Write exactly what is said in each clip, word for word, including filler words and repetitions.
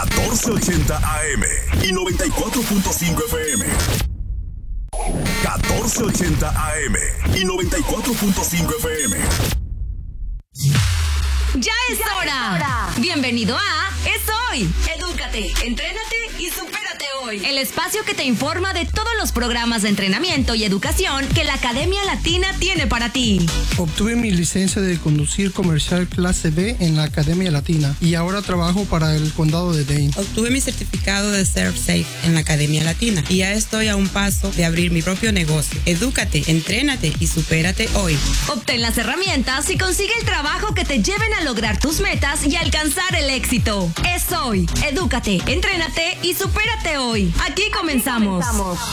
catorce ochenta A M y noventa y cuatro punto cinco F M. catorce ochenta A M y noventa y cuatro punto cinco F M. ¡Ya es hora! Bienvenido a Es Hoy. Edúcate, entrénate y supérate hoy. El espacio que te informa de todos los programas de entrenamiento y educación que la Academia Latina tiene para ti. Obtuve mi licencia de conducir comercial clase B en la Academia Latina y ahora trabajo para el condado de Dane. Obtuve mi certificado de ServSafe en la Academia Latina y ya estoy a un paso de abrir mi propio negocio. Edúcate, entrénate y supérate hoy. Obtén las herramientas y consigue el trabajo que te lleven a lograr tus metas y alcanzar el éxito. Es hoy. Edúcate, entrénate y supérate hoy. Aquí comenzamos. Aquí comenzamos.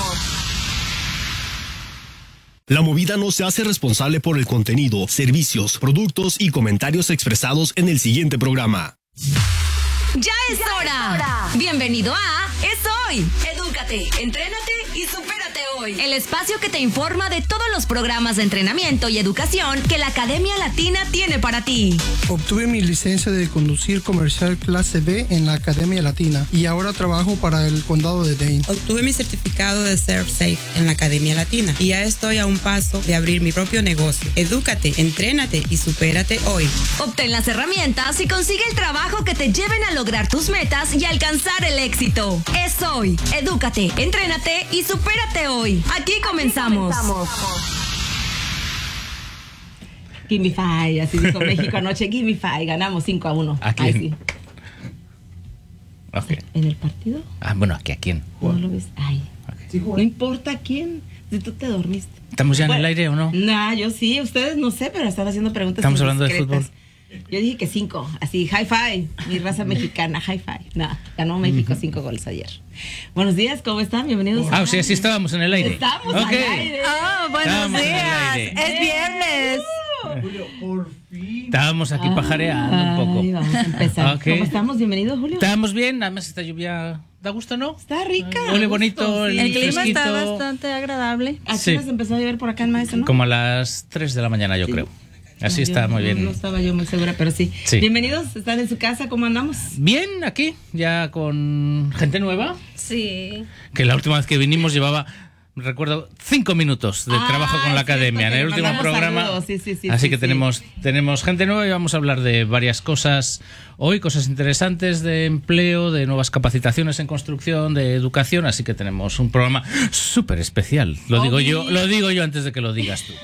La movida no se hace responsable por el contenido, servicios, productos y comentarios expresados en el siguiente programa. ¡Ya es hora! Bienvenido a Es Hoy. Edúcate, entrénate y supérate hoy. El espacio que te informa de todos los programas de entrenamiento y educación que la Academia Latina tiene para ti. Obtuve mi licencia de conducir comercial clase B en la Academia Latina y ahora trabajo para el condado de Dane. Obtuve mi certificado de ServSafe en la Academia Latina y ya estoy a un paso de abrir mi propio negocio. Edúcate, entrénate y supérate hoy. Obtén las herramientas y consigue el trabajo que te lleven a lograr tus metas y alcanzar el éxito. Es hoy. Edúcate, entrénate y supérate hoy. Aquí comenzamos. Aquí comenzamos. Give me five, así dijo México anoche. Give me five, ganamos cinco a uno. ¿A quién? Ay, sí. Okay. ¿En el partido? Ah, bueno, ¿aquí a quién? No lo ves. Ay. Okay. No importa quién. Si tú te dormiste. ¿Estamos ya bueno, en el aire o no? No, yo sí. Ustedes no sé, pero están haciendo preguntas. Estamos hablando discretas. De fútbol. Yo dije que cinco, así, high five, mi raza mexicana, high five. No, ganó México cinco goles ayer. Buenos días, ¿cómo están? Bienvenidos. Ah, o sea, sí estábamos en el aire. Estamos okay. al aire. Oh, buenos estábamos días. Es viernes. Julio, por fin. Estábamos aquí pajareando un poco. Ay, vamos a empezar. Okay. ¿Cómo estamos? Bienvenido, Julio. Estamos bien, además esta lluvia da gusto, ¿no? Está rica. Huele bonito, sí. el, el clima fresquito. está bastante agradable. ¿A qué hora se empezó a llover por acá en Maestro, no? Como a las tres de la mañana, yo sí. creo. Así no, está, yo, muy bien. No, no estaba yo muy segura, pero sí. sí. Bienvenidos, ¿están en su casa? ¿Cómo andamos? Bien, aquí, ya con gente nueva. Sí. Que la última vez que vinimos llevaba, recuerdo, cinco minutos de ah, trabajo con la academia en el último programa. Sí, sí, sí, Así sí, que sí. tenemos, tenemos gente nueva y vamos a hablar de varias cosas hoy, cosas interesantes de empleo, de nuevas capacitaciones en construcción, de educación. Así que tenemos un programa súper especial. Lo digo yo, lo digo yo antes de que lo digas tú.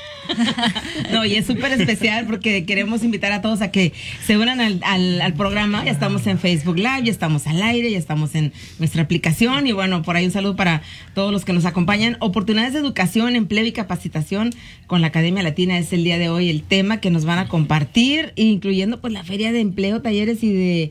No, y es súper especial porque queremos invitar a todos a que se unan al, al, al programa. Ya estamos en Facebook Live, ya estamos al aire, ya estamos en nuestra aplicación y bueno, por ahí un saludo para todos los que nos acompañan. Oportunidades de educación, empleo y capacitación con la Academia Latina es el día de hoy el tema que nos van a compartir, incluyendo pues la feria de empleo, talleres y de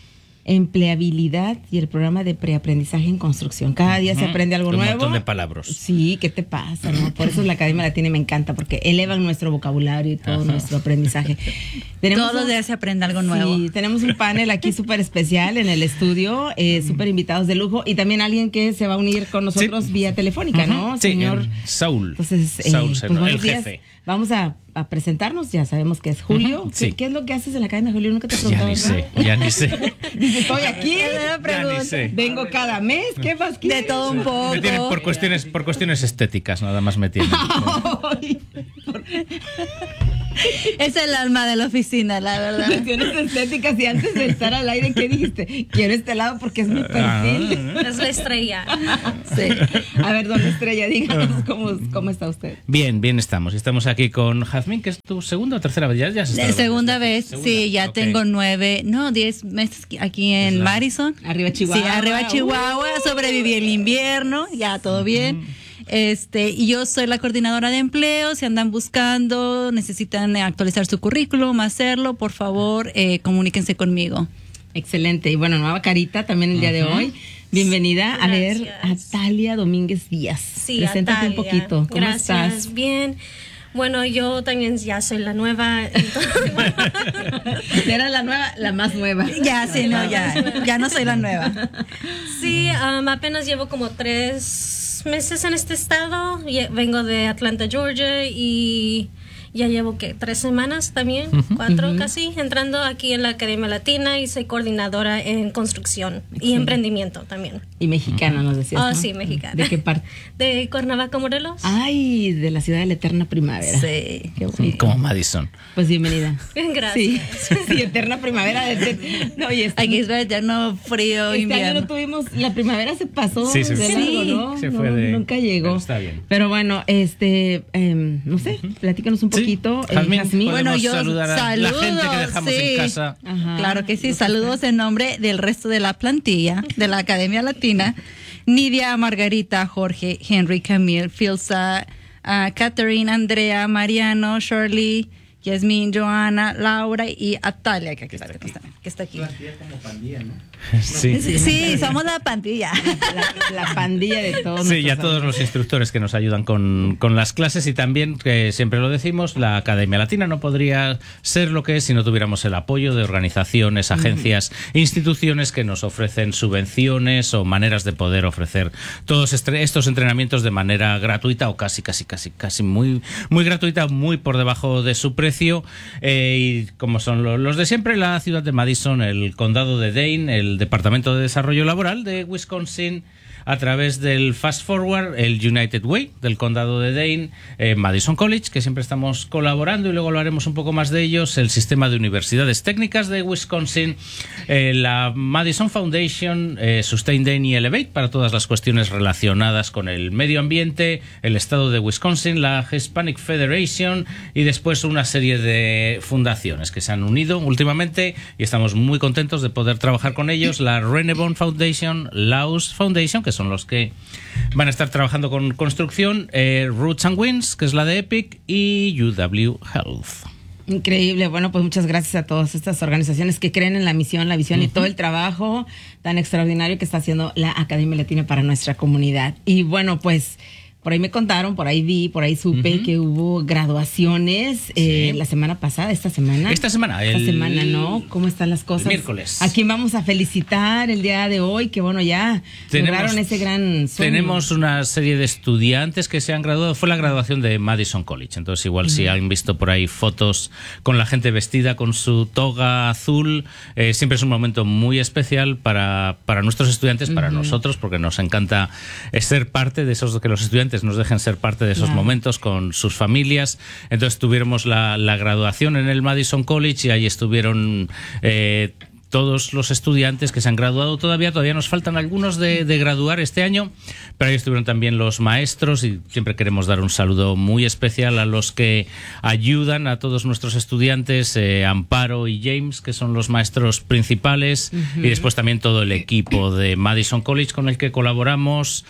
empleabilidad y el programa de preaprendizaje en construcción. Cada día uh-huh. se aprende algo un nuevo. Un montón de palabras. Sí, ¿qué te pasa? ¿No? Por eso la Academia Latina me encanta, porque elevan nuestro vocabulario y todo uh-huh. nuestro aprendizaje. Tenemos Todos los días se aprende algo nuevo. Sí, tenemos un panel aquí súper especial en el estudio, eh, súper invitados de lujo y también alguien que se va a unir con nosotros sí. vía telefónica, uh-huh. ¿no? Sí, Señor Saúl. Entonces, eh, Saúl, pues, buenos el días. jefe. Vamos a, a presentarnos, ya sabemos que es Julio. Uh-huh. Sí. ¿Qué, ¿Qué es lo que haces en la Academia, Julio? Nunca te he Ya preguntado. ni sé, ya ni sé. Dice, estoy aquí, ya ni sé. vengo cada mes, ¿qué más quieres? De todo un poco. Me tienen por cuestiones, por cuestiones estéticas, nada más me tienen. Es el alma de la oficina, la verdad. Cuestiones estéticas y antes de estar al aire, ¿qué dijiste? Quiero este lado porque es mi perfil. Es la estrella. Sí. A ver, don Estrella, díganos cómo, cómo está usted. Bien, bien estamos. Estamos aquí con Jazmín, que es tu segunda o tercera vez. Ya, ya se está segunda vez, segunda. Sí, ya okay. tengo nueve, no, diez meses aquí en la... Madison. Arriba Chihuahua. Sí, arriba Chihuahua, uh. sobreviví el invierno, ya todo bien. Uh-huh. Este, y yo soy la coordinadora de empleo. Si andan buscando, necesitan actualizar su currículum, hacerlo, por favor, eh, comuníquense conmigo. Excelente. Y bueno, nueva carita también el uh-huh. día de hoy. Bienvenida. Gracias. A ver, a Talia Domínguez Díaz. Sí, preséntate un poquito. ¿Cómo Gracias. estás? Bien. Bueno, yo también ya soy la nueva. Era la nueva, la más nueva. Ya, sí, no, ya. Ya no soy la nueva. Sí, um, apenas llevo como tres meses en este estado. Vengo de Atlanta, Georgia, y ya llevo que tres semanas también, uh-huh. cuatro uh-huh. casi, entrando aquí en la Academia Latina y soy coordinadora en construcción Excelente. y emprendimiento también. Y mexicana, uh-huh. nos decías, Oh, ¿no? sí, mexicana. ¿De qué parte? De Cuernavaca, Morelos. Ay, de la ciudad de la eterna primavera. Sí. Qué bonito. Como Madison. Pues bienvenida. Gracias. Sí, sí eterna primavera. De, de, no, y este, aquí es eterno frío este invierno. año no tuvimos, la primavera se pasó sí, sí, de sí. largo, ¿no? Se no, fue de, nunca llegó. Pero está bien. Pero bueno, este, eh, no sé, platícanos un poquito. Sí. Jazmín, eh, Jazmín. Bueno, yo saludar a saludos, la gente que dejamos sí. en casa. Ajá. Claro que sí, saludos en nombre del resto de la plantilla de la Academia Latina. Nidia, Margarita, Jorge, Henry, Camille, Filsa, uh, Catherine, Andrea, Mariano, Shirley, Yasmín, Joana, Laura y Atalia, que aquí está, aquí. También, que está aquí. Como pandilla, ¿no? Sí. Sí, sí, somos la pandilla. La, la pandilla de todos. Sí, y a todos los instructores que nos ayudan con, con las clases y también, que siempre lo decimos, la Academia Latina no podría ser lo que es si no tuviéramos el apoyo de organizaciones, agencias, uh-huh. instituciones que nos ofrecen subvenciones o maneras de poder ofrecer todos estos entrenamientos de manera gratuita o casi, casi, casi, casi muy, muy gratuita, muy por debajo de su precio. Eh, y como son los de siempre, la ciudad de Madison, el condado de Dane, el Departamento de Desarrollo Laboral de Wisconsin, a través del Fast Forward, el United Way del condado de Dane, eh, Madison College, que siempre estamos colaborando y luego hablaremos un poco más de ellos, el sistema de universidades técnicas de Wisconsin, eh, la Madison Foundation, eh, Sustain Dane y Elevate para todas las cuestiones relacionadas con el medio ambiente, el estado de Wisconsin, la Hispanic Federation y después una serie de fundaciones que se han unido últimamente y estamos muy contentos de poder trabajar con ellos, la Renebon Foundation, Laos Foundation, que son los que van a estar trabajando con construcción, eh, Roots and Winds, que es la de Epic, y U W Health. Increíble. Bueno, pues muchas gracias a todas estas organizaciones que creen en la misión, la visión uh-huh. y todo el trabajo tan extraordinario que está haciendo la Academia Latina para nuestra comunidad. Y bueno, pues por ahí me contaron, por ahí vi, por ahí supe uh-huh. que hubo graduaciones sí. eh, la semana pasada, esta semana. Esta semana. Esta el, semana, ¿no? ¿Cómo están las cosas? El miércoles. ¿A quién vamos a felicitar el día de hoy? Que bueno, ya tenemos, lograron ese gran sueño. Tenemos una serie de estudiantes que se han graduado. Fue la graduación de Madison College. Entonces igual uh-huh. si han visto por ahí fotos con la gente vestida con su toga azul, eh, siempre es un momento muy especial para, para nuestros estudiantes, uh-huh. para nosotros, porque nos encanta ser parte de esos, que los estudiantes nos dejen ser parte de esos claro. momentos con sus familias. Entonces tuvimos la, la graduación en el Madison College y ahí estuvieron eh, todos los estudiantes que se han graduado todavía. Todavía nos faltan algunos de, de graduar este año, pero ahí estuvieron también los maestros y siempre queremos dar un saludo muy especial a los que ayudan a todos nuestros estudiantes, eh, Amparo y James, que son los maestros principales, uh-huh. y después también todo el equipo de Madison College con el que colaboramos,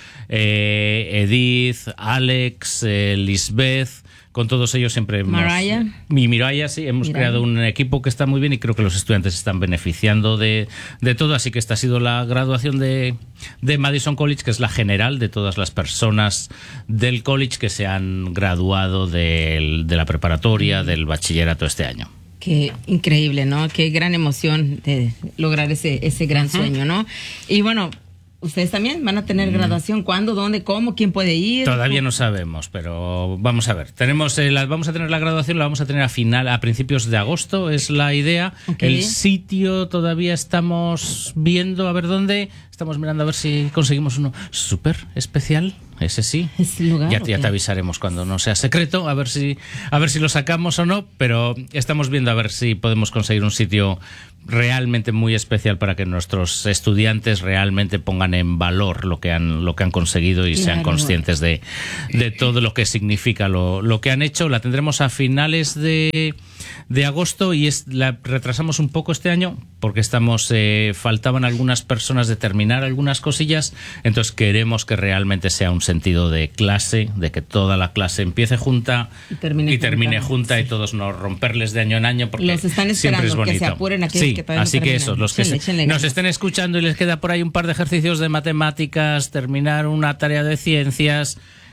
eh, Edith, Alex, eh, Lisbeth. Con todos ellos siempre hemos... Mariah. Mi Miraya, sí, hemos Miraya. creado un equipo que está muy bien y creo que los estudiantes están beneficiando de, de todo. Así que esta ha sido la graduación de, de Madison College, que es la general de todas las personas del college que se han graduado de, de la preparatoria, del bachillerato este año. Qué increíble, ¿no? Qué gran emoción de lograr ese, ese gran uh-huh. sueño, ¿no? Y bueno... ¿Ustedes también van a tener graduación? ¿Cuándo? ¿Dónde? ¿Cómo? ¿Quién puede ir? Todavía no sabemos, pero vamos a ver. Tenemos eh, la, vamos a tener la graduación, la vamos a tener a final, a principios de agosto, es la idea. Okay. El sitio todavía estamos viendo a ver dónde. Estamos mirando a ver si conseguimos uno súper especial. Ese sí. ¿Es lugar, ya, okay. ya te avisaremos cuando no sea secreto, a ver si a ver si lo sacamos o no, pero estamos viendo a ver si podemos conseguir un sitio realmente muy especial para que nuestros estudiantes realmente pongan en valor lo que han lo que han conseguido y claro. sean conscientes de, de todo lo que significa lo, lo que han hecho. La tendremos a finales de, de agosto y es, la retrasamos un poco este año porque estamos eh, faltaban algunas personas de terminar algunas cosillas, entonces queremos que realmente sea un sentido de clase, de que toda la clase empiece junta y termine, y termine junta, junta sí. y todos no romperles de año en año porque los están siempre es bonito. Que se apuren aquellos sí, que todavía así no que eso, los que échenle, se, échenle nos estén escuchando y les queda por ahí un par de ejercicios de matemáticas, terminar una tarea de ciencias,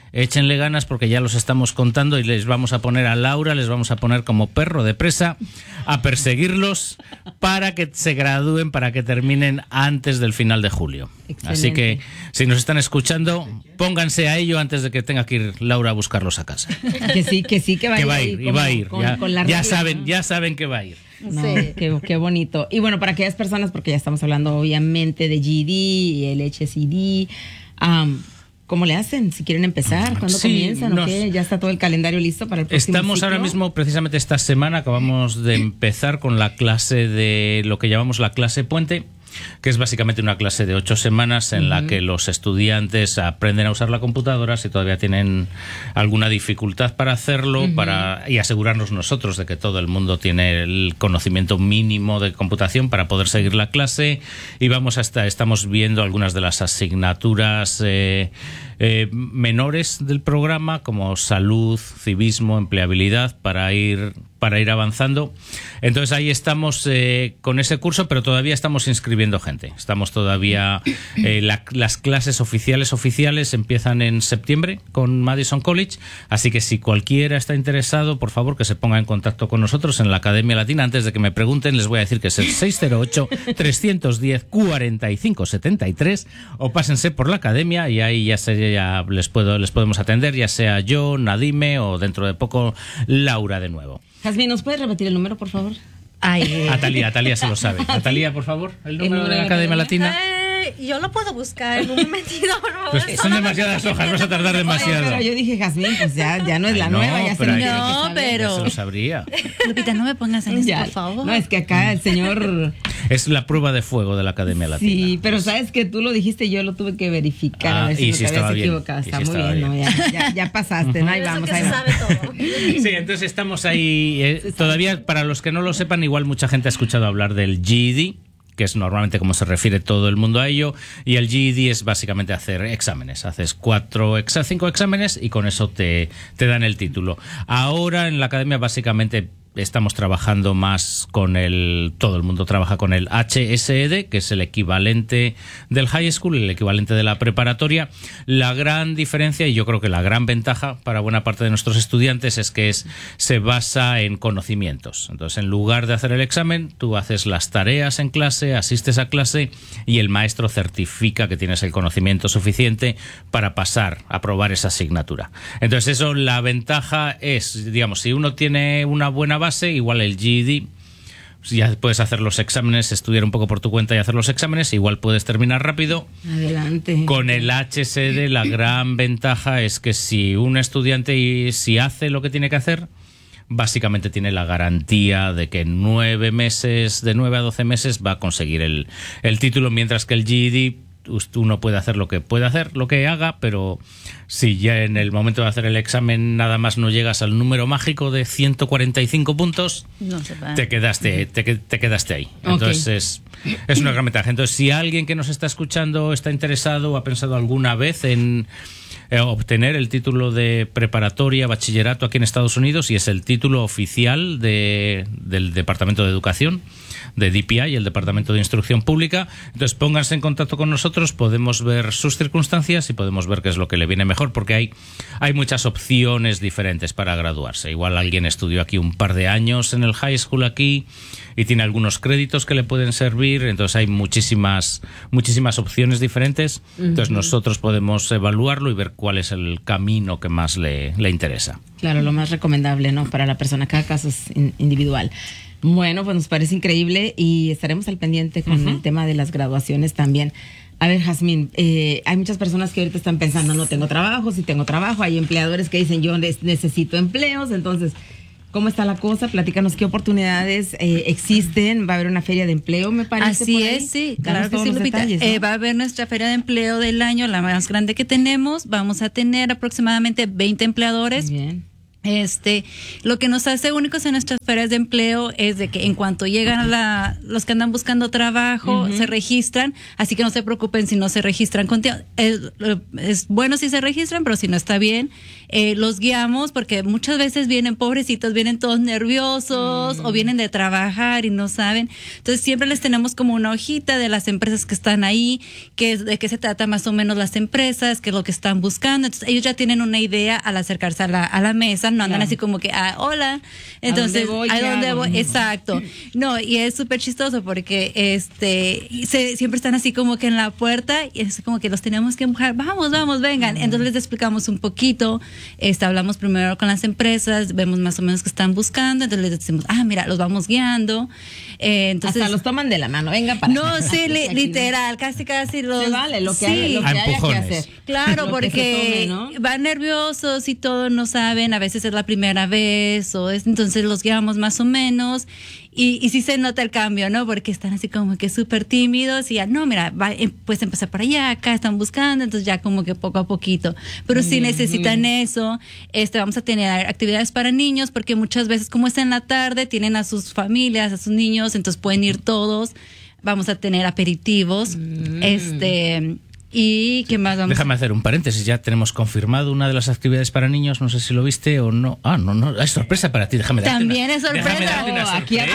échenle ganas porque ya los estamos contando y les vamos a poner a Laura, les vamos a poner como perro de presa a perseguirlos para que se gradúen, para que terminen antes del final de julio. Excelente. Así que si nos están escuchando, pónganse a ello antes de que tenga que ir Laura a buscarlos a casa. Que sí, que sí, que va, que va a ir. ir. Y va a ir. Con, ya con la ya regla, saben, ¿no? ya saben que va a ir. No, sí. qué, qué bonito. Y bueno, para aquellas personas, porque ya estamos hablando obviamente de G E D y el H S E D, um, ¿cómo le hacen? Si quieren empezar, ¿cuándo sí, comienzan nos, o qué? ¿Ya está todo el calendario listo para el próximo Estamos ciclo? ahora mismo, precisamente esta semana, acabamos de empezar con la clase de lo que llamamos la clase puente, que es básicamente una clase de ocho semanas en uh-huh. la que los estudiantes aprenden a usar la computadora si todavía tienen alguna dificultad para hacerlo, uh-huh. para y asegurarnos nosotros de que todo el mundo tiene el conocimiento mínimo de computación para poder seguir la clase. Y vamos hasta, estamos viendo algunas de las asignaturas eh, eh, menores del programa, como salud, civismo, empleabilidad, para ir para ir avanzando. Entonces ahí estamos eh, con ese curso, pero todavía estamos inscribiendo gente. Estamos todavía... Eh, la, las clases oficiales oficiales empiezan en septiembre con Madison College, así que si cualquiera está interesado, por favor que se ponga en contacto con nosotros en la Academia Latina. Antes de que me pregunten, les voy a decir que es el seis cero ocho, tres uno cero, cuatro cinco siete tres, o pásense por la Academia y ahí ya, se, ya les, puedo, les podemos atender, ya sea yo, Nadime o dentro de poco Laura de nuevo. Jasmine, ¿nos puedes repetir el número, por favor? Ay. Atalia, Atalia se lo sabe. Atalia, por favor, el número, ¿El número de la Academia Latina. Eh, yo lo puedo buscar en un momentito, por favor. Pues son demasiadas hojas, vas a tardar demasiado. Oye, pero yo dije, Jasmine, pues ya, ya no es Ay, la no, nueva, ya se pero lo hay- tiene que No, saber. pero- Ya se lo sabría. Lupita, no me pongas en eso, Ya. por favor. No, es que acá el señor... Es la prueba de fuego de la Academia Latina. Sí, pero sabes que tú lo dijiste y yo lo tuve que verificar. Ah, a ver si y no sí te estaba habías bien, equivocado. y sí Está muy estaba bien, ¿no? bien. Ya, ya, ya pasaste, ¿no? Ahí Eso vamos, que ahí se vamos. sabe todo. Sí, entonces estamos ahí. eh, todavía, para los que no lo sepan, igual mucha gente ha escuchado hablar del G E D, que es normalmente como se refiere todo el mundo a ello, y el G E D es básicamente hacer exámenes. Haces cuatro, exa, cinco exámenes y con eso te, te dan el título. Ahora en la academia básicamente estamos trabajando más con el... Todo el mundo trabaja con el H S E D, que es el equivalente del high school, el equivalente de la preparatoria. La gran diferencia, y yo creo que la gran ventaja para buena parte de nuestros estudiantes, es que es, se basa en conocimientos. Entonces, en lugar de hacer el examen, tú haces las tareas en clase, asistes a clase y el maestro certifica que tienes el conocimiento suficiente para pasar, aprobar esa asignatura. Entonces, eso, la ventaja es, digamos, si uno tiene una buena base, igual el G E D, ya puedes hacer los exámenes, estudiar un poco por tu cuenta y hacer los exámenes, igual puedes terminar rápido. Adelante. Con el H S E D la gran ventaja es que si un estudiante y si hace lo que tiene que hacer, básicamente tiene la garantía de que en nueve meses, de nueve a doce meses, va a conseguir el, el título, mientras que el G E D uno puede hacer lo que puede hacer, lo que haga, pero si ya en el momento de hacer el examen nada más no llegas al número mágico de ciento cuarenta y cinco puntos, No se va. te quedaste, te, te quedaste ahí. Ok. Entonces es, es una gran ventaja. Entonces, si alguien que nos está escuchando está interesado o ha pensado alguna vez en eh, obtener el título de preparatoria, bachillerato aquí en Estados Unidos, y es el título oficial de, del Departamento de Educación, de D P I, el Departamento de Instrucción Pública. Entonces pónganse en contacto con nosotros, podemos ver sus circunstancias y podemos ver qué es lo que le viene mejor, porque hay, hay muchas opciones diferentes para graduarse. Igual alguien estudió aquí un par de años en el high school aquí y tiene algunos créditos que le pueden servir, entonces hay muchísimas, muchísimas opciones diferentes. Entonces nosotros podemos evaluarlo y ver cuál es el camino que más le, le interesa. Claro, lo más recomendable, ¿no? Para la persona, cada caso es in- individual. Bueno, pues nos parece increíble y estaremos al pendiente con Uh-huh. el tema de las graduaciones también. A ver, Jazmín, eh, hay muchas personas que ahorita están pensando, no tengo trabajo, si tengo trabajo. Hay empleadores que dicen, yo nes- necesito empleos. Entonces, ¿cómo está la cosa? Platícanos qué oportunidades eh, existen. Va a haber una feria de empleo, me parece. Así por ahí. es, sí, Danos claro que todos sí, los Lupita. detalles, ¿no? Eh, va a haber nuestra feria de empleo del año, la más grande que tenemos. Vamos a tener aproximadamente veinte empleadores. Muy bien. Este, lo que nos hace únicos en nuestras ferias de empleo es de que en cuanto llegan a la, los que andan buscando trabajo, uh-huh. se registran, así que no se preocupen si no se registran contigo. Es, es bueno si se registran, pero si no está bien, eh, los guiamos porque muchas veces vienen pobrecitos, vienen todos nerviosos uh-huh. o vienen de trabajar y no saben. Entonces siempre les tenemos como una hojita de las empresas que están ahí, que es de qué se trata más o menos las empresas, qué es lo que están buscando. Entonces ellos ya tienen una idea al acercarse a la, a la mesa. No andan claro. así como que, ah, hola. Entonces, ¿a dónde voy? ¿A dónde voy? Exacto. No, y es súper chistoso porque este se, siempre están así como que en la puerta y es como que los tenemos que empujar. Vamos, vamos, vengan. Uh-huh. Entonces les explicamos un poquito. Este, hablamos primero con las empresas, vemos más o menos qué están buscando. Entonces les decimos, ah, mira, los vamos guiando. Eh, entonces, hasta los toman de la mano, venga para No, acá. sí, li, literal, casi, casi los. Se vale lo que, sí. hay, lo que haya que hacer. Claro, porque tome, ¿no? van nerviosos y todo, no saben, a veces es la primera vez, o es, entonces los guiamos más o menos, y, y sí se nota el cambio, ¿no? Porque están así como que súper tímidos, y ya, no, mira, va, puedes empezar por allá, acá están buscando, entonces ya como que poco a poquito. Pero si sí necesitan bien. eso, este, vamos a tener actividades para niños, porque muchas veces, como es en la tarde, tienen a sus familias, a sus niños, entonces pueden ir todos, vamos a tener aperitivos, mm. este... ¿Y qué más vamos? Déjame hacer un paréntesis, ya tenemos confirmado una de las actividades para niños, no sé si lo viste o no. Ah, no, no, es sorpresa para ti, déjame darte También una, es sorpresa. Déjame darte una sorpresa. Aquí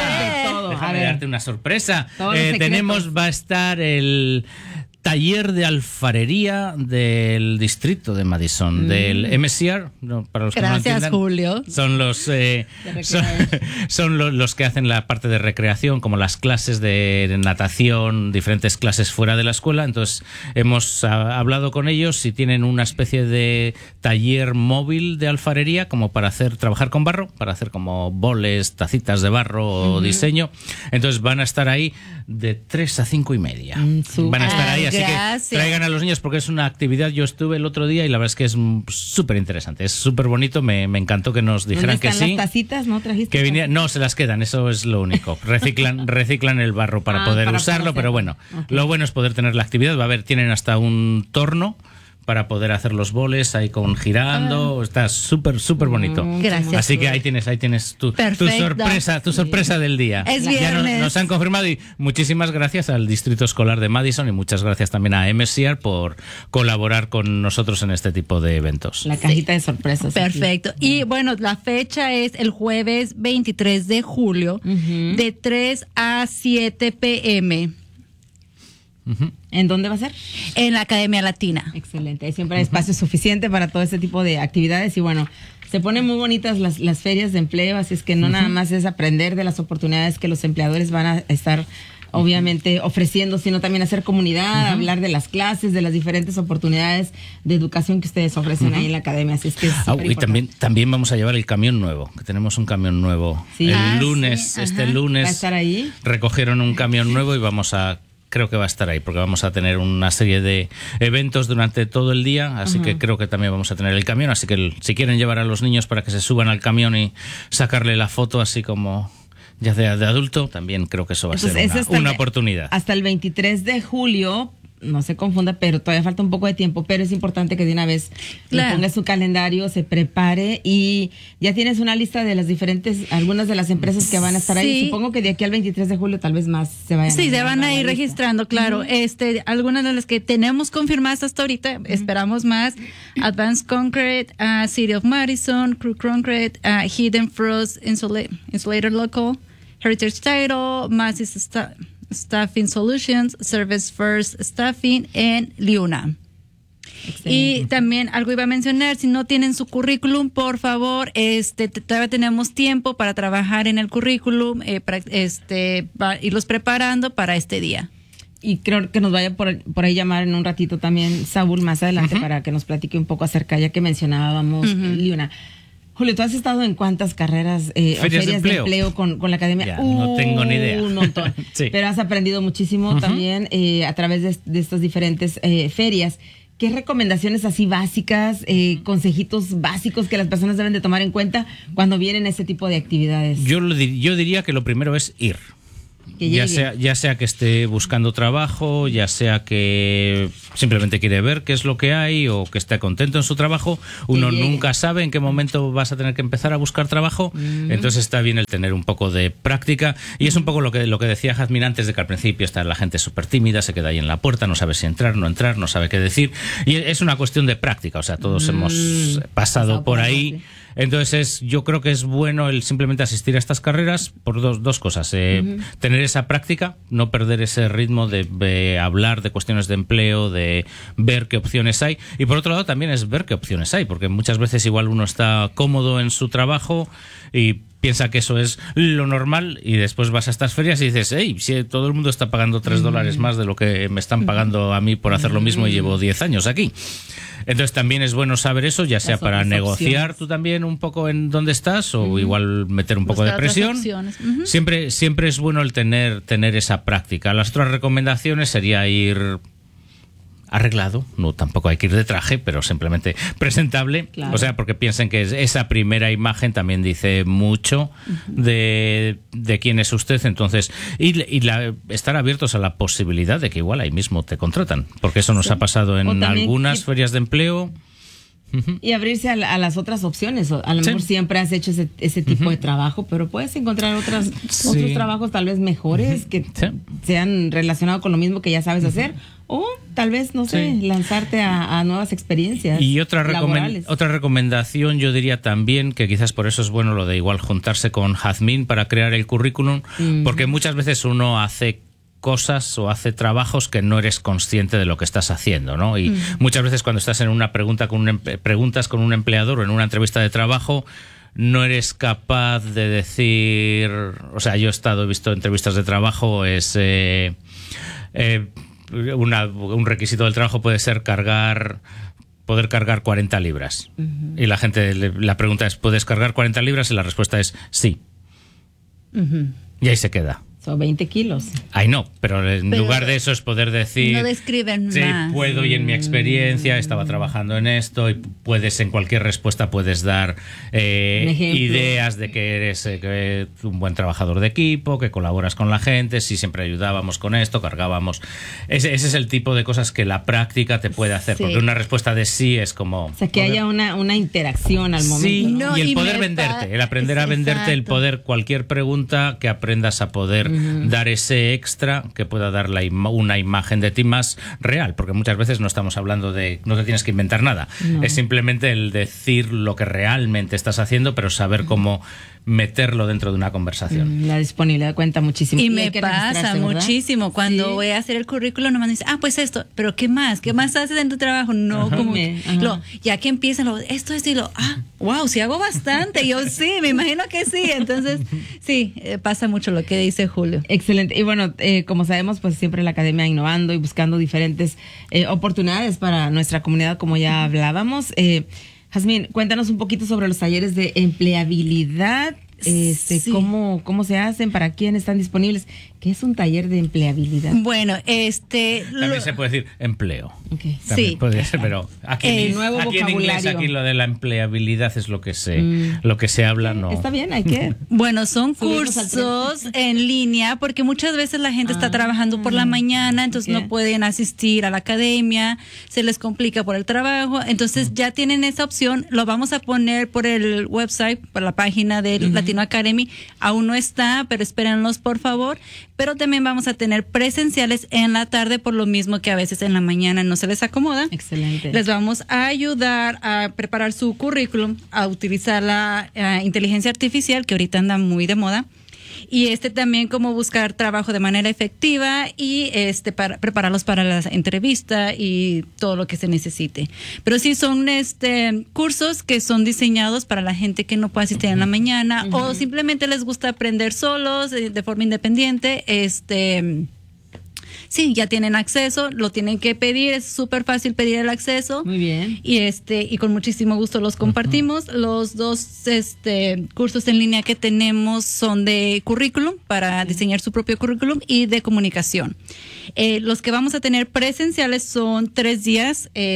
a todo, déjame a darte una sorpresa. Eh, tenemos, va a estar el taller de alfarería del distrito de Madison, mm. del M C R, no, para los que Gracias, no entiendan, Julio. Son los eh, son, son los, los que hacen la parte de recreación, como las clases de natación, diferentes clases fuera de la escuela. Entonces hemos a, hablado con ellos si tienen una especie de taller móvil de alfarería, como para hacer trabajar con barro, para hacer como boles, tacitas de barro o uh-huh. diseño. Entonces van a estar ahí de tres a cinco y media. Mm, van a estar ahí, así Gracias. que traigan a los niños porque es una actividad. Yo estuve el otro día y la verdad es que es súper interesante, es súper bonito. Me, me encantó que nos dijeran que sí. ¿Dónde están las tacitas? ¿No trajiste? Que viniera, no, se las quedan, eso es lo único. Reciclan, reciclan el barro para ah, poder para usarlo, pero bueno, okay. lo bueno es poder tener la actividad. Va a haber, tienen hasta un torno para poder hacer los boles ahí con girando, ah. está súper súper bonito. Gracias. Así que ahí tienes, ahí tienes tu, tu sorpresa, tu sorpresa del día. Es ya nos, nos han confirmado y muchísimas gracias al Distrito Escolar de Madison y muchas gracias también a M C R por colaborar con nosotros en este tipo de eventos. La cajita de sorpresas. Perfecto. Aquí. Y bueno, la fecha es el jueves veintitrés de julio uh-huh. de tres a siete pe eme. Uh-huh. ¿En dónde va a ser? En la Academia Latina. Excelente, ahí siempre hay espacio uh-huh. suficiente para todo este tipo de actividades y bueno, se ponen muy bonitas las, las ferias de empleo, así es que no uh-huh. nada más es aprender de las oportunidades que los empleadores van a estar obviamente ofreciendo, sino también hacer comunidad, uh-huh. hablar de las clases, de las diferentes oportunidades de educación que ustedes ofrecen uh-huh. ahí en la academia, así es que es ah, y también, también vamos a llevar el camión nuevo, que tenemos un camión nuevo. Sí. El ah, lunes, sí. este lunes, ¿va a estar ahí? Recogieron un camión nuevo y vamos a creo que va a estar ahí, porque vamos a tener una serie de eventos durante todo el día, así uh-huh. que creo que también vamos a tener el camión, así que el, si quieren llevar a los niños para que se suban al camión y sacarle la foto así como ya de, de adulto, también creo que eso va a Entonces, ser una, una el, oportunidad. Hasta el veintitrés de julio, no se confunda, pero todavía falta un poco de tiempo, pero es importante que de una vez claro. le ponga su calendario, se prepare y ya tienes una lista de las diferentes, algunas de las empresas que van a estar sí. ahí. Supongo que de aquí al veintitrés de julio tal vez más se vayan. Sí, a se van a ir registrando, claro. Uh-huh. Este, algunas de las que tenemos confirmadas hasta ahorita, uh-huh. esperamos más. Advanced Concrete, uh, City of Madison, Crew Concrete, uh, Hidden Frost Insula- Insulator Local, Heritage Title, Masis Sta- Staffing Solutions, Service First Staffing en Liuna. Excelente. Y también algo iba a mencionar, si no tienen su currículum, por favor, este todavía tenemos tiempo para trabajar en el currículum, eh, para, este, para irlos preparando para este día. Y creo que nos vaya por, por ahí llamar en un ratito también Saúl más adelante uh-huh. para que nos platique un poco acerca, ya que mencionábamos uh-huh. Liuna. Julio, ¿tú has estado en cuántas carreras eh, ferias, o ferias de empleo, de empleo con, con la academia? Ya, uh, no tengo ni idea. Un montón. sí. Pero has aprendido muchísimo uh-huh. también eh, a través de, de estas diferentes eh, ferias. ¿Qué recomendaciones así básicas, eh, consejitos básicos que las personas deben de tomar en cuenta cuando vienen a este tipo de actividades? Yo, lo dir- yo diría que lo primero es ir. que ya llegue. sea, ya sea que esté buscando trabajo, ya sea que simplemente quiere ver qué es lo que hay o que esté contento en su trabajo. Uno nunca sabe en qué momento vas a tener que empezar a buscar trabajo, mm. entonces está bien el tener un poco de práctica y es un poco lo que, lo que decía Jazmín antes, de que al principio está la gente súper tímida, se queda ahí en la puerta, no sabe si entrar, no entrar, no sabe qué decir y es una cuestión de práctica, o sea, todos mm. hemos pasado, pasado por ahí. Por Entonces es, yo creo que es bueno el simplemente asistir a estas carreras por dos, dos cosas. Eh, uh-huh. Tener esa práctica, no perder ese ritmo de, de hablar de cuestiones de empleo, de ver qué opciones hay. Y por otro lado también es ver qué opciones hay, porque muchas veces igual uno está cómodo en su trabajo y piensa que eso es lo normal y después vas a estas ferias y dices, hey, si todo el mundo está pagando tres dólares más de lo que me están pagando a mí por hacer lo mismo y llevo diez años aquí. Entonces también es bueno saber eso, ya sea para negociar opciones. Tú también un poco en dónde estás o uh-huh. igual meter un poco Buscar de presión. Uh-huh. Siempre, siempre es bueno el tener, tener esa práctica. Las otras recomendaciones sería ir arreglado, no tampoco hay que ir de traje, pero simplemente presentable, claro. O sea, porque piensen que esa primera imagen también dice mucho uh-huh. de, de quién es usted, entonces, y, y la, estar abiertos a la posibilidad de que igual ahí mismo te contratan, porque eso nos sí. ha pasado en algunas que... ferias de empleo. Uh-huh. Y abrirse a, la, a las otras opciones. A lo mejor sí. siempre has hecho ese, ese tipo uh-huh. de trabajo, pero puedes encontrar otras, sí. otros trabajos tal vez mejores uh-huh. que sí. sean relacionados con lo mismo que ya sabes uh-huh. hacer. O tal vez, no sé, sí. lanzarte a, a nuevas experiencias. Y otra, recomen- otra recomendación, yo diría también, que quizás por eso es bueno lo de igual juntarse con Jazmín para crear el currículum, uh-huh. porque muchas veces uno hace cosas o hace trabajos que no eres consciente de lo que estás haciendo, ¿no? Y mm. muchas veces cuando estás en una pregunta con un emple- preguntas con un empleador o en una entrevista de trabajo, no eres capaz de decir, o sea, yo he estado, he visto entrevistas de trabajo, es eh, eh, una, un requisito del trabajo puede ser cargar poder cargar cuarenta libras. Uh-huh. Y la gente, la pregunta es, ¿puedes cargar cuarenta libras? Y la respuesta es sí. Uh-huh. Y ahí se queda. Son veinte kilos. Ay, no, pero en pero lugar de eso es poder decir... No describen sí, más. puedo y en mi experiencia estaba trabajando en esto y puedes, en cualquier respuesta puedes dar eh, ideas de que eres eh, que un buen trabajador de equipo, que colaboras con la gente, si siempre ayudábamos con esto, cargábamos... Ese, ese es el tipo de cosas que la práctica te puede hacer, sí. porque una respuesta de sí es como... O sea, que poder... haya una, una interacción al momento. Sí, ¿no? y el y poder venderte, está... el aprender a venderte, exacto. el poder, cualquier pregunta que aprendas a poder... Uh-huh. dar ese extra que pueda dar la ima- una imagen de ti más real, porque muchas veces no estamos hablando de, no te tienes que inventar nada, no. es simplemente el decir lo que realmente estás haciendo, pero saber uh-huh. cómo meterlo dentro de una conversación. La disponibilidad cuenta muchísimo. Y, y me pasa muchísimo cuando ¿sí? voy a hacer el currículum, nomás me dicen, ah, pues esto, pero ¿qué más? ¿Qué más haces en tu trabajo? No, ajá, como me, lo, ya que empiezan, lo, esto es y lo, ah, wow, sí hago bastante. Yo sí, me imagino que sí. Entonces, sí, eh, pasa mucho lo que dice Julio. Excelente. Y bueno, eh, como sabemos, pues siempre la academia innovando y buscando diferentes eh, oportunidades para nuestra comunidad, como ya hablábamos. Eh, Jazmín, cuéntanos un poquito sobre los talleres de empleabilidad. Este, sí. ¿cómo, ¿Cómo se hacen? ¿Para quién están disponibles? ¿Qué es un taller de empleabilidad? Bueno, este... También lo... se puede decir empleo. Okay. Sí. Podría ser, pero aquí, el en, nuevo aquí en inglés aquí lo de la empleabilidad es lo que se, mm. lo que se habla, ¿no? Está bien, hay que... Bueno, son cursos en línea porque muchas veces la gente ah. está trabajando por la mañana, entonces okay. no pueden asistir a la academia, se les complica por el trabajo, entonces mm. ya tienen esa opción, lo vamos a poner por el website, por la página del mm. Latino Academy, aún no está, pero espérenlos por favor, pero también vamos a tener presenciales en la tarde por lo mismo que a veces en la mañana no se les acomoda. Excelente. Les vamos a ayudar a preparar su currículum, a utilizar la uh, inteligencia artificial que ahorita anda muy de moda. Y este también cómo buscar trabajo de manera efectiva y este para prepararlos para la entrevista y todo lo que se necesite. Pero sí son este cursos que son diseñados para la gente que no puede asistir en la mañana uh-huh. o simplemente les gusta aprender solos de, de forma independiente. Este Sí, ya tienen acceso, lo tienen que pedir, es súper fácil pedir el acceso. Muy bien. Y este y con muchísimo gusto los compartimos. Uh-huh. Los dos este cursos en línea que tenemos son de currículum, para uh-huh. diseñar su propio currículum, y de comunicación. Eh, los que vamos a tener presenciales son tres días, eh,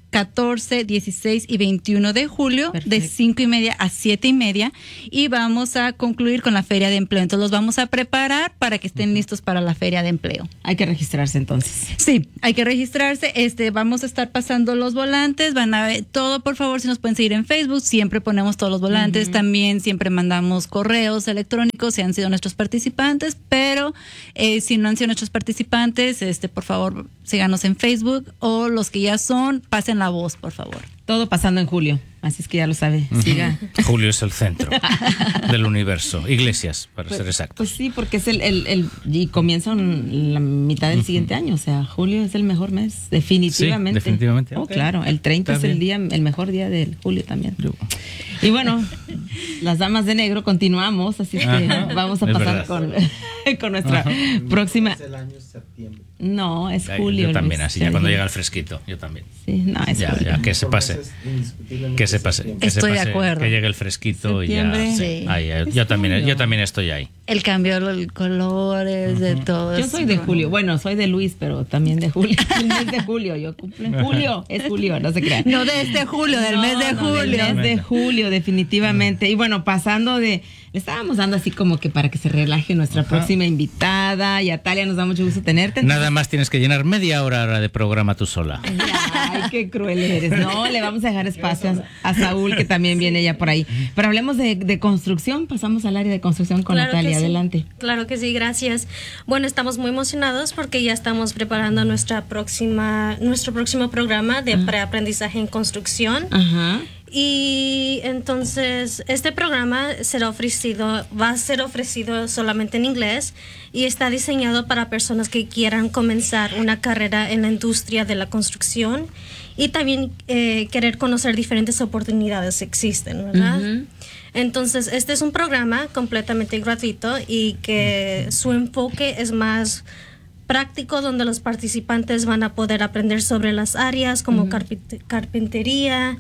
catorce, dieciséis y veintiuno de julio. Perfecto. De cinco y media a siete y media, y vamos a concluir con la feria de empleo. Entonces los vamos a preparar para que estén uh-huh. listos para la feria de empleo. Hay que registrarse entonces. Sí, hay que registrarse. Este, vamos a estar pasando los volantes, van a ver todo. Por favor, si nos pueden seguir en Facebook, siempre ponemos todos los volantes. Uh-huh. También siempre mandamos correos electrónicos si han sido nuestros participantes, pero eh, si no han sido nuestros participantes, este, por favor, síganos en Facebook, o los que ya son, pasen la voz, por favor. Todo pasando en julio, así es que ya lo sabe. Uh-huh. Siga. Julio es el centro del universo. Iglesias, para pues, ser exactos. Pues sí, porque es el, el, el y comienza la mitad del uh-huh. siguiente año, o sea, julio es el mejor mes, definitivamente. Sí, definitivamente. Oh, okay. Claro, el treinta Está es el bien. día, el mejor día del julio también. Yo. Y bueno, las damas de negro continuamos, así es que Ajá. vamos a es pasar con, con nuestra Ajá. próxima. Es el año septiembre. No, es ya, julio. Yo también, Luis, así ya cuando llega el fresquito, yo también. Sí, no, es ya, julio. ya, que se pase. Que se pase. Que estoy se pase, de acuerdo. Que llegue el fresquito Septiembre. y ya. Sí. Sí. Ahí, yo, también, yo también estoy ahí. El cambio de colores, uh-huh. de todo. Yo soy de julio. Bueno, soy de Luis, pero también de julio. El mes de julio. Yo cumplo en julio. Es julio, no se crean. No de este julio, del no, mes de no, julio. Del mes de julio, definitivamente. Y bueno, pasando de... Le estábamos dando así como que para que se relaje nuestra Ajá. próxima invitada. Y a Talia, nos da mucho gusto tenerte. Nada más tienes que llenar media hora de programa tú sola. Ay, qué cruel eres. No, le vamos a dejar espacio a, a Saúl, que también viene ya por ahí. Pero hablemos de, de construcción. Pasamos al área de construcción con claro Natalia. Sí. Adelante. Claro que sí, gracias. Bueno, estamos muy emocionados porque ya estamos preparando nuestra próxima, nuestro próximo programa de Ajá. preaprendizaje en construcción. Ajá. Y entonces este programa será ofrecido, va a ser ofrecido solamente en inglés y está diseñado para personas que quieran comenzar una carrera en la industria de la construcción y también eh, querer conocer diferentes oportunidades que existen, ¿verdad? Uh-huh. Entonces este es un programa completamente gratuito y que su enfoque es más práctico, donde los participantes van a poder aprender sobre las áreas como uh-huh. carpint- carpintería,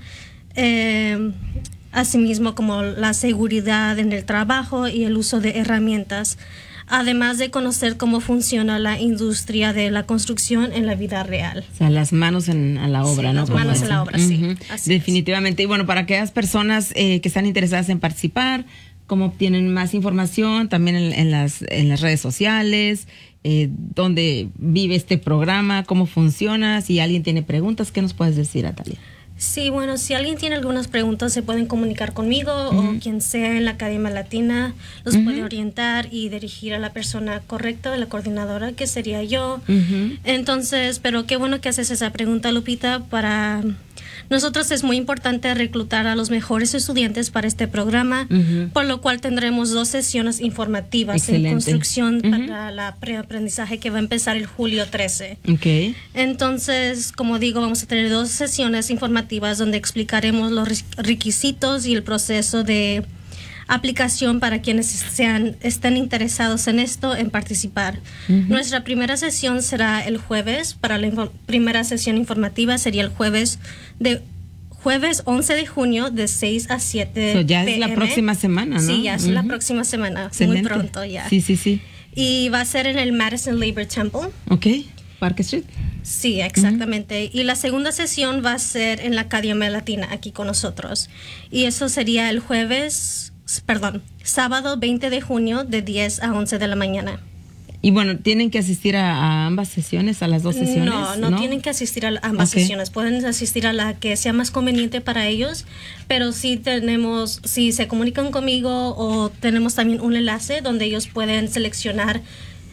Eh, asimismo como la seguridad en el trabajo y el uso de herramientas, además de conocer cómo funciona la industria de la construcción en la vida real. O sea, las manos en a la obra, sí, ¿no? Las manos así. en la obra, sí. Uh-huh. Así definitivamente. Es. Y bueno, para aquellas personas eh, que están interesadas en participar, ¿cómo obtienen más información? También en, en, las, en las redes sociales, eh, ¿dónde vive este programa? ¿Cómo funciona? Si alguien tiene preguntas, ¿qué nos puedes decir, Natalia? Sí, bueno, si alguien tiene algunas preguntas se pueden comunicar conmigo uh-huh. o quien sea en la Academia Latina, los uh-huh. puede orientar y dirigir a la persona correcta, de la coordinadora, que sería yo. Uh-huh. Entonces, pero qué bueno que haces esa pregunta, Lupita. Para nosotros es muy importante reclutar a los mejores estudiantes para este programa, uh-huh. por lo cual tendremos dos sesiones informativas Excelente. En construcción uh-huh. para la preaprendizaje que va a empezar el julio trece. Okay. Entonces, como digo, vamos a tener dos sesiones informativas donde explicaremos los requisitos y el proceso de aplicación para quienes sean, estén interesados en esto, en participar. Uh-huh. Nuestra primera sesión será el jueves. Para la info- primera sesión informativa sería el jueves de jueves once de junio de seis a siete. So, ya p m. Es la próxima semana, ¿no? Sí, ya es uh-huh. la próxima semana. Excelente. Muy pronto ya. Sí, sí, sí. Y va a ser en el Madison Labor Temple. Ok. Park Street. Sí, exactamente. Uh-huh. Y la segunda sesión va a ser en la Academia Latina, aquí con nosotros. Y eso sería el jueves, perdón, sábado veinte de junio de diez a once de la mañana. Y bueno, ¿tienen que asistir a, a ambas sesiones, a las dos sesiones? No, no, no tienen que asistir a ambas okay. sesiones. Pueden asistir a la que sea más conveniente para ellos, pero sí tenemos, si se comunican conmigo, o tenemos también un enlace donde ellos pueden seleccionar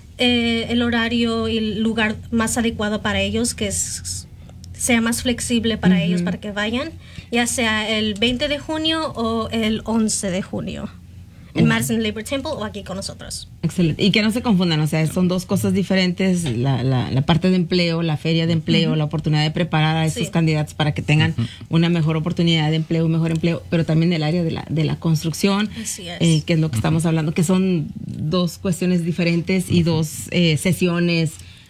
eh, el horario y el lugar más adecuado para ellos, que es, sea más flexible para uh-huh. ellos, para que vayan, ya sea el veinte de junio o el once de junio. En uh-huh. Madison Labor Temple o aquí con nosotros. Excelente. Y que no se confundan, o sea, son dos cosas diferentes, la, la, la parte de empleo, la feria de empleo, uh-huh. la oportunidad de preparar a esos sí. candidatos para que tengan uh-huh. una mejor oportunidad de empleo, un mejor empleo, pero también el área de la, de la construcción, Así es. eh, que es lo que uh-huh. estamos hablando, que son dos cuestiones diferentes y dos eh, sesiones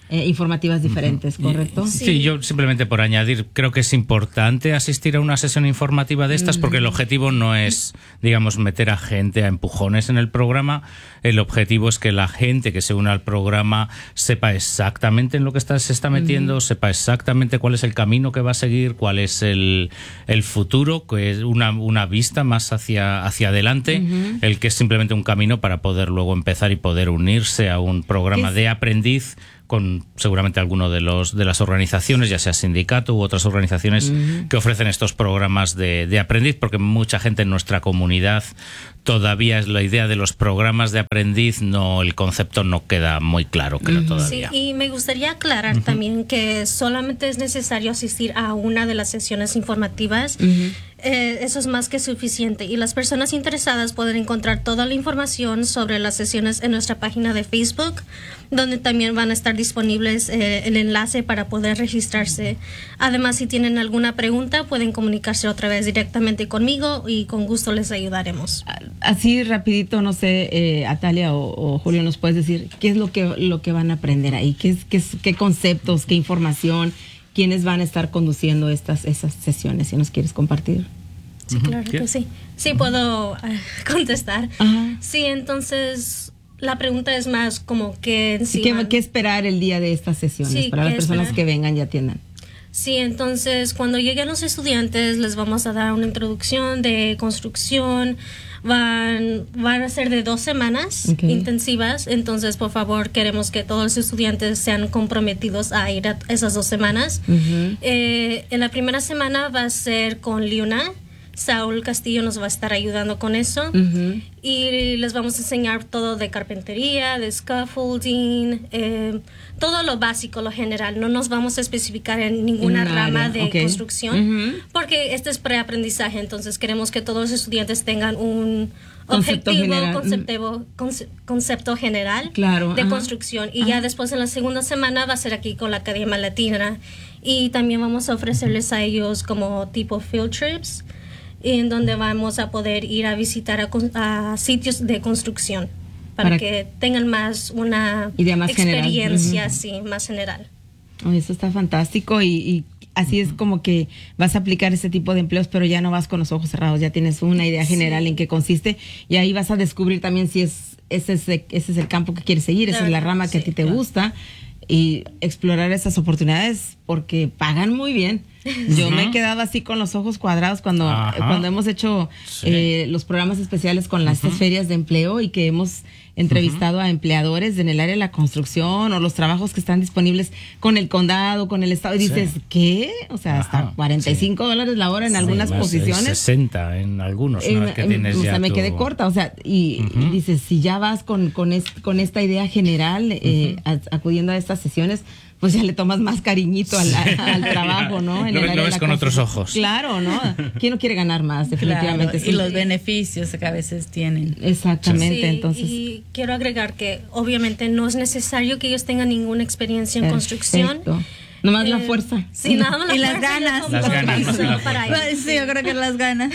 eh, informativas diferentes, ¿correcto? Sí. sí, yo simplemente por añadir, creo que es importante asistir a una sesión informativa de estas, porque el objetivo no es, digamos, meter a gente a empujones en el programa. El objetivo es que la gente que se une al programa sepa exactamente en lo que está, se está metiendo, uh-huh. sepa exactamente cuál es el camino que va a seguir, cuál es el, el futuro, que es una, una vista más hacia, hacia adelante, uh-huh. el que es simplemente un camino para poder luego empezar y poder unirse a un programa de aprendiz con seguramente alguno de los de las organizaciones, ya sea sindicato u otras organizaciones uh-huh. que ofrecen estos programas de, de aprendiz, porque mucha gente en nuestra comunidad todavía es la idea de los programas de aprendiz, no, el concepto no queda muy claro, creo, uh-huh. todavía. Sí, y me gustaría aclarar uh-huh. también que solamente es necesario asistir a una de las sesiones informativas. Uh-huh. Eh, eso es más que suficiente, y las personas interesadas pueden encontrar toda la información sobre las sesiones en nuestra página de Facebook, donde también van a estar disponibles eh, el enlace para poder registrarse. Además, si tienen alguna pregunta, pueden comunicarse otra vez directamente conmigo y con gusto les ayudaremos. Así rapidito, no sé, eh, Atalia o, o Julio, ¿nos puedes decir qué es lo que lo que van a aprender ahí? ¿Qué, es, qué, es, qué conceptos, qué información? ¿Quiénes van a estar conduciendo estas esas sesiones? Si nos quieres compartir. Sí, claro uh-huh. que sí. Sí, puedo uh, contestar. Uh-huh. Sí, entonces la pregunta es más como que... Sí, ¿Qué, ¿Qué esperar el día de estas sesiones sí, para las personas esperar? que vengan y atiendan? Sí, entonces cuando lleguen los estudiantes les vamos a dar una introducción de construcción. Van, van a ser de dos semanas okay. intensivas, entonces por favor queremos que todos los estudiantes sean comprometidos a ir a esas dos semanas. Uh-huh. Eh, en la primera semana va a ser con Liuna. Saúl Castillo nos va a estar ayudando con eso. Uh-huh. Y les vamos a enseñar todo de carpintería, de scaffolding, eh, todo lo básico, lo general. No nos vamos a especificar en ninguna Una rama área. de okay. construcción, uh-huh. porque este es preaprendizaje, entonces queremos que todos los estudiantes tengan un concepto objetivo, general. Concepto, conce, concepto general claro, de ajá. construcción. Y ajá. ya después en la segunda semana va a ser aquí con la Academia Latina. Y también vamos a ofrecerles a ellos como tipo field trips, en donde vamos a poder ir a visitar a, a sitios de construcción para, para que tengan más una idea más experiencia general. sí, más general. Oh, eso está fantástico y, y así es como que vas a aplicar ese tipo de empleos, pero ya no vas con los ojos cerrados, ya tienes una idea general sí. en qué consiste, y ahí vas a descubrir también si es ese es, ese es el campo que quieres seguir, esa es la rama que sí, a ti te claro. gusta, y explorar esas oportunidades porque pagan muy bien. Yo uh-huh. me he quedado así con los ojos cuadrados cuando, cuando hemos hecho sí. eh, los programas especiales con las uh-huh. ferias de empleo y que hemos entrevistado uh-huh. a empleadores en el área de la construcción o los trabajos que están disponibles con el condado, con el estado, y dices, sí. ¿qué? O sea, hasta Ajá, cuarenta y cinco sí. dólares la hora en sí, algunas posiciones. sesenta en algunos, una eh, vez que tienes o ya sea, me tu... quedé corta, o sea, y, uh-huh. y dices, si ya vas con, con, est- con esta idea general, eh, uh-huh. a- acudiendo a estas sesiones, pues ya le tomas más cariñito al, al trabajo, ¿no? En lo, el lo ves con otros ojos. Claro, ¿no? ¿Quién no quiere ganar más? Definitivamente. Claro, sí. Y los beneficios que a veces tienen. Exactamente, sí, entonces. Y quiero agregar que obviamente no es necesario que ellos tengan ninguna experiencia en Perfecto. construcción. Nomás eh, la fuerza. Sí, nada más y la las fuerza, ganas. Las ganas, más que la para ellos. Sí, yo creo que las ganas.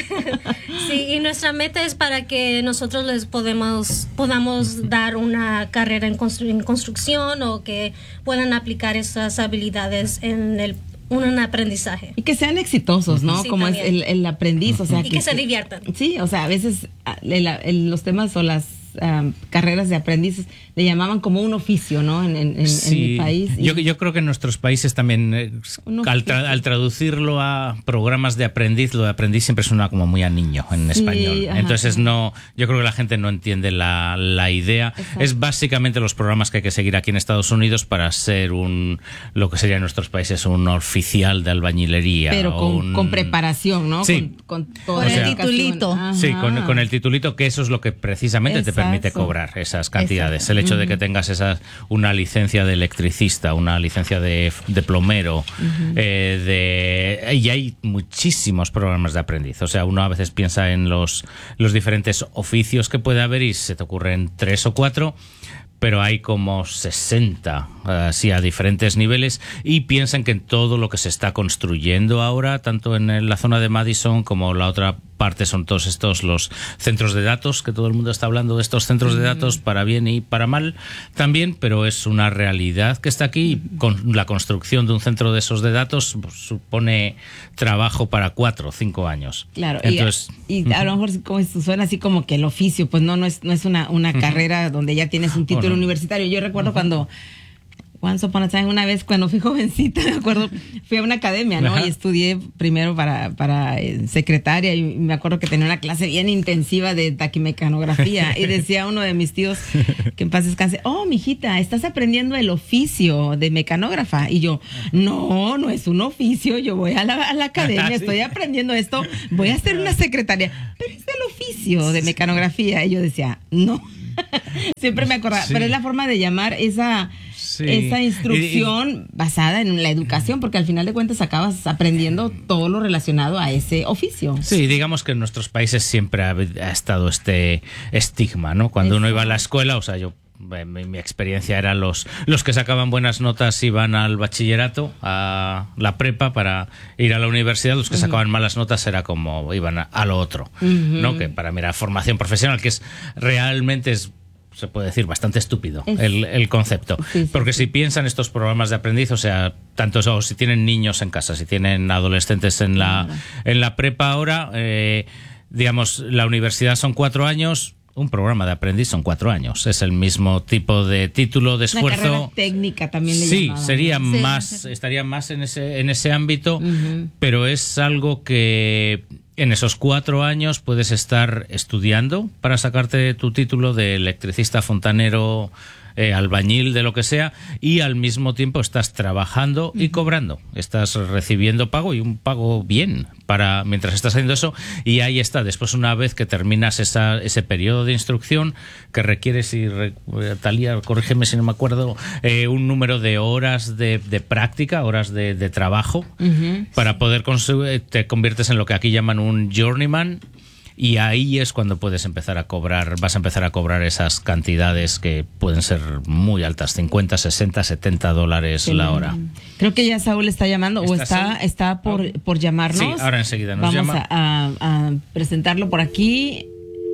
Sí, y nuestra meta es para que nosotros les podemos, podamos dar una carrera en, constru- en construcción o que puedan aplicar esas habilidades en el un aprendizaje. Y que sean exitosos, ¿no? Sí, como también. es el, el aprendiz, o sea. Y que, que se diviertan. Sí, o sea, a veces el, el, los temas o las um, carreras de aprendices le llamaban como un oficio, ¿no? En, en, sí. en mi país. Y yo, yo creo que en nuestros países también, eh, al, tra- al traducirlo a programas de aprendiz, lo de aprendiz siempre suena como muy a niño en Sí, español. ajá. Entonces no, yo creo que la gente no entiende la, la idea. Exacto. Es básicamente los programas que hay que seguir aquí en Estados Unidos para ser un, lo que sería en nuestros países un oficial de albañilería. Pero con, un... con preparación, ¿no? Sí. Con, con, toda Con la el dedicación. titulito. Ajá. Sí, con, con el titulito, que eso es lo que precisamente Exacto. te permite cobrar esas cantidades. Exacto. El hecho Uh-huh. de que tengas esas, una licencia de electricista, una licencia de, de plomero, uh-huh. eh, de, y hay muchísimos programas de aprendiz. O sea, uno a veces piensa en los, los diferentes oficios que puede haber y se te ocurren tres o cuatro, pero hay como sesenta, así a diferentes niveles, y piensan que en todo lo que se está construyendo ahora, tanto en la zona de Madison como la otra parte son todos estos los centros de datos, que todo el mundo está hablando de estos centros de datos para bien y para mal también, pero es una realidad que está aquí. Y con la construcción de un centro de esos de datos pues, supone trabajo para cuatro o cinco años. Claro, entonces y, y a lo mejor como suena así como que el oficio, pues no, no es, no es una, una uh-huh. carrera donde ya tienes un título oh, no. universitario. Yo recuerdo uh-huh. cuando Once upon a time, una vez cuando fui jovencita, me acuerdo, fui a una academia, ¿no? Ajá. Y estudié primero para, para eh, secretaria, y me acuerdo que tenía una clase bien intensiva de taquimecanografía y decía uno de mis tíos, que en paz descanse, oh, mijita, estás aprendiendo el oficio de mecanógrafa. Y yo, no, no es un oficio, yo voy a la, a la academia, ¿sí? Estoy aprendiendo esto, voy a ser una secretaria, pero es el oficio de mecanografía. Y yo decía, no. Siempre me acordaba, sí. Pero es la forma de llamar esa... Sí. Esa instrucción y, y, basada en la educación, porque al final de cuentas acabas aprendiendo todo lo relacionado a ese oficio. Sí, digamos que en nuestros países siempre ha, ha estado este estigma, ¿no? Cuando Eso. uno iba a la escuela, o sea, yo mi, mi experiencia era los, los que sacaban buenas notas iban al bachillerato, a la prepa para ir a la universidad, los que uh-huh. sacaban malas notas era como iban a, a lo otro, uh-huh. ¿no? Que para mí era formación profesional, que es realmente es se puede decir bastante estúpido es, el, el concepto, sí, sí, porque sí. si piensan estos programas de aprendiz, o sea, tanto o si tienen niños en casa, si tienen adolescentes en la claro. en la prepa ahora, eh, digamos, la universidad son cuatro años, un programa de aprendiz son cuatro años, es el mismo tipo de título, de esfuerzo. Una carrera técnica también le Sí, llamaban, sería ¿no? más, sí. estaría más en ese en ese ámbito, uh-huh. pero es algo que en esos cuatro años puedes estar estudiando para sacarte tu título de electricista, fontanero, eh, albañil, de lo que sea, y al mismo tiempo estás trabajando y cobrando. Estás recibiendo pago y un pago bien para mientras estás haciendo eso, y ahí está. Después, una vez que terminas esa, ese periodo de instrucción que requiere, si re, Talía, corrígeme si no me acuerdo, eh, un número de horas de, de práctica, horas de, de trabajo, uh-huh. para poder conseguir, te conviertes en lo que aquí llaman un journeyman. Y ahí es cuando puedes empezar a cobrar, vas a empezar a cobrar esas cantidades que pueden ser muy altas, cincuenta, sesenta, setenta dólares sí, la hora. Creo que ya Saúl está llamando, o está está por, por llamarnos. Sí, ahora enseguida nos Vamos llama. Vamos a, a presentarlo por aquí.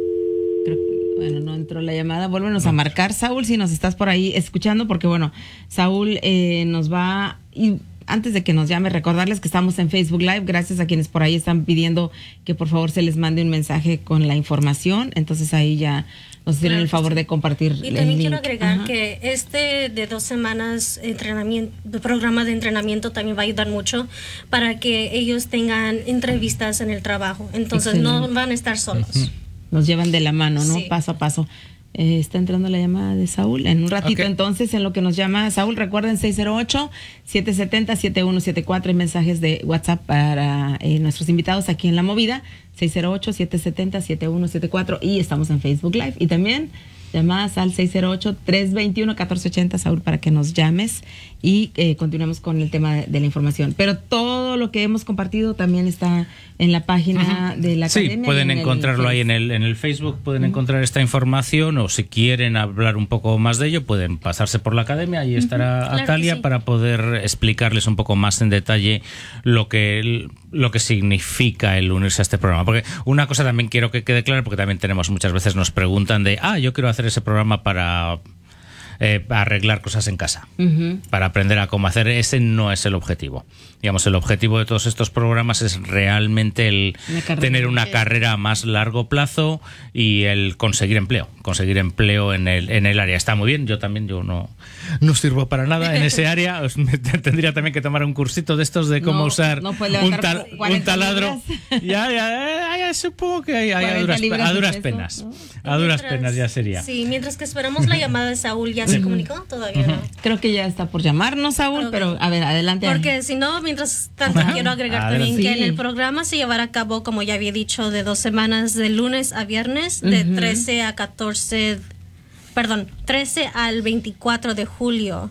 Creo que, bueno, no entró la llamada. Vuélvenos no. a marcar, Saúl, si nos estás por ahí escuchando, porque bueno, Saúl eh, nos va... Y, antes de que nos llame, recordarles que estamos en Facebook Live, gracias a quienes por ahí están pidiendo que por favor se les mande un mensaje con la información, entonces ahí ya nos hicieron el favor de compartir y el también link. Quiero agregar Ajá. que este de dos semanas entrenamiento, programa de entrenamiento también va a ayudar mucho para que ellos tengan entrevistas en el trabajo, entonces Excelente. No van a estar solos. Nos llevan de la mano, ¿no? Sí. Paso a paso. Eh, está entrando la llamada de Saúl en un ratito, okay. Entonces en lo que nos llama Saúl, recuerden seis cero ocho, siete siete cero, siete uno siete cuatro, hay mensajes de WhatsApp para eh, nuestros invitados aquí en La Movida, seis cero ocho, siete siete cero, siete uno siete cuatro, y estamos en Facebook Live, y también llamadas al seis cero ocho, tres dos uno, uno cuatro ocho cero, Saúl, para que nos llames y eh, continuemos con el tema de, de la información. Pero todo lo que hemos compartido también está en la página uh-huh. de la academia. Sí, pueden encontrarlo el, ahí en el en el Facebook, pueden uh-huh. encontrar esta información, o si quieren hablar un poco más de ello, pueden pasarse por la academia y uh-huh. estará claro Atalia sí. para poder explicarles un poco más en detalle lo que lo que significa el unirse a este programa. Porque una cosa también quiero que quede clara, porque también tenemos muchas veces nos preguntan de, ah, yo quiero hacer ese programa para eh, arreglar cosas en casa, uh-huh. para aprender a cómo hacer. Ese no es el objetivo. Digamos, el objetivo de todos estos programas es realmente el una tener una carrera a más largo plazo y el conseguir empleo, conseguir empleo en el en el área. Está muy bien, yo también yo no no sirvo para nada en ese área. Tendría también que tomar un cursito de estos de cómo no, usar no un, tal, un taladro. Ya, ya, ya, supongo que hay, hay a duras, a duras penas. ¿No? A duras mientras, penas ya sería. Sí, mientras que esperamos la llamada de Saúl, ¿ya se comunicó? Todavía no. Creo que ya está por llamarnos, Saúl, okay. Pero a ver, adelante. Porque si no, mientras tanto Ajá. quiero agregar Adelante. también sí. que en el programa se llevará a cabo, como ya había dicho, de dos semanas, de lunes a viernes, de uh-huh. trece a catorce, perdón, trece al veinticuatro de julio.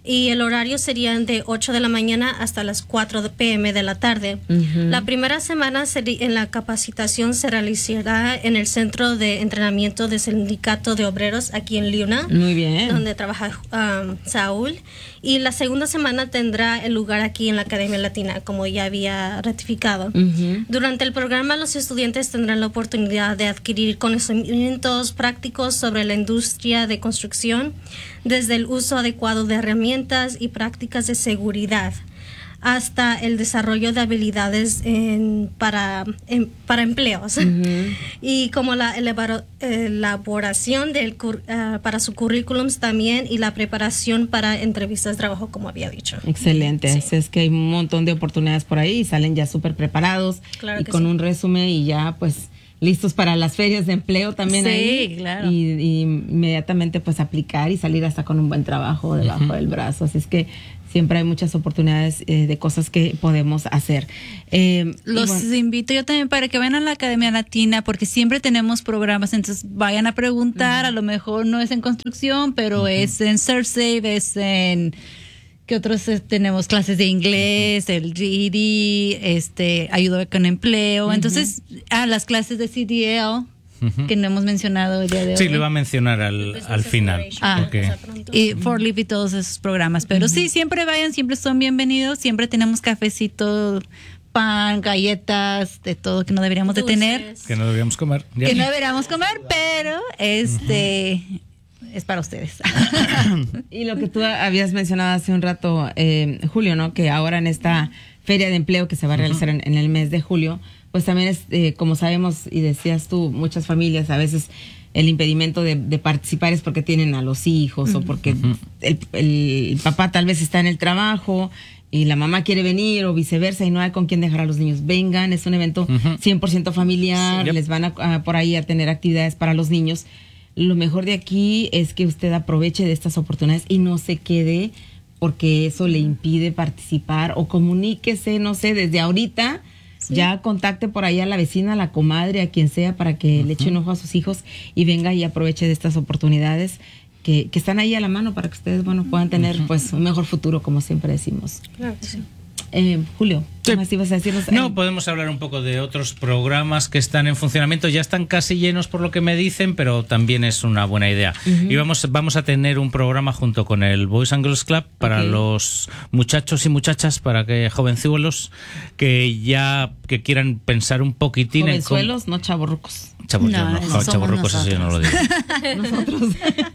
y el horario sería de ocho de la mañana hasta las cuatro p m de la tarde. Uh-huh. La primera semana en la capacitación se realizará en el Centro de Entrenamiento del Sindicato de Obreros aquí en Liuna. Muy bien. Donde trabaja um, Saúl. Y la segunda semana tendrá el lugar aquí en la Academia Latina, como ya había ratificado. Uh-huh. Durante el programa, los estudiantes tendrán la oportunidad de adquirir conocimientos prácticos sobre la industria de construcción, desde el uso adecuado de herramientas y prácticas de seguridad, hasta el desarrollo de habilidades en, para, en, para empleos, uh-huh. y como la elabor, elaboración del, uh, para su currículums también, y la preparación para entrevistas de trabajo, como había dicho. Excelente, sí. Es que hay un montón de oportunidades por ahí y salen ya súper preparados, claro, y con sí. un resumen y ya pues listos para las ferias de empleo también. Sí, ahí, claro. Y, y inmediatamente pues aplicar y salir hasta con un buen trabajo debajo uh-huh. del brazo. Así es que siempre hay muchas oportunidades eh, de cosas que podemos hacer. Eh, Los bueno. invito yo también para que vayan a la Academia Latina, porque siempre tenemos programas, entonces vayan a preguntar, uh-huh. a lo mejor no es en construcción, pero uh-huh. es en ServSafe, es en... ¿Qué otros tenemos? Clases de inglés, el G E D, este, ayuda con empleo. Uh-huh. Entonces, ah, las clases de C D L, uh-huh. que no hemos mencionado el día de sí, hoy. Sí, lo iba a mencionar al, al final. Ah, porque... y For Live y todos esos programas. Pero uh-huh. sí, siempre vayan, siempre son bienvenidos. Siempre tenemos cafecito, pan, galletas, de todo que no deberíamos Dulces. de tener. Que no deberíamos comer. Ya. Que no deberíamos comer, pero este... Uh-huh. es para ustedes. Y lo que tú habías mencionado hace un rato, eh, Julio, ¿no? Que ahora en esta feria de empleo que se va a realizar uh-huh. en, en el mes de julio, pues también es, eh, como sabemos y decías tú, muchas familias a veces el impedimento de, de participar es porque tienen a los hijos uh-huh. o porque uh-huh. el, el papá tal vez está en el trabajo y la mamá quiere venir o viceversa y no hay con quién dejar a los niños. Vengan, es un evento uh-huh. cien por ciento familiar, sí, les van a, a por ahí a tener actividades para los niños. Lo mejor de aquí es que usted aproveche de estas oportunidades y no se quede porque eso le impide participar, o comuníquese, no sé, desde ahorita, sí. ya contacte por ahí a la vecina, a la comadre, a quien sea, para que uh-huh. le eche un ojo a sus hijos y venga y aproveche de estas oportunidades que, que están ahí a la mano para que ustedes, bueno, puedan tener uh-huh. pues un mejor futuro, como siempre decimos. Claro que sí. Eh, Julio, ¿qué sí. más ibas a decirnos? No, podemos hablar un poco de otros programas que están en funcionamiento. Ya están casi llenos por lo que me dicen, pero también es una buena idea. Uh-huh. Y vamos, vamos a tener un programa junto con el Boys and Girls Club para okay. los muchachos y muchachas, para que jovenzuelos que ya que quieran pensar un poquitín en... Jovenzuelos, no chavorrucos. Chavos, no, no, no chavorrucos, eso yo no lo digo. Nosotros.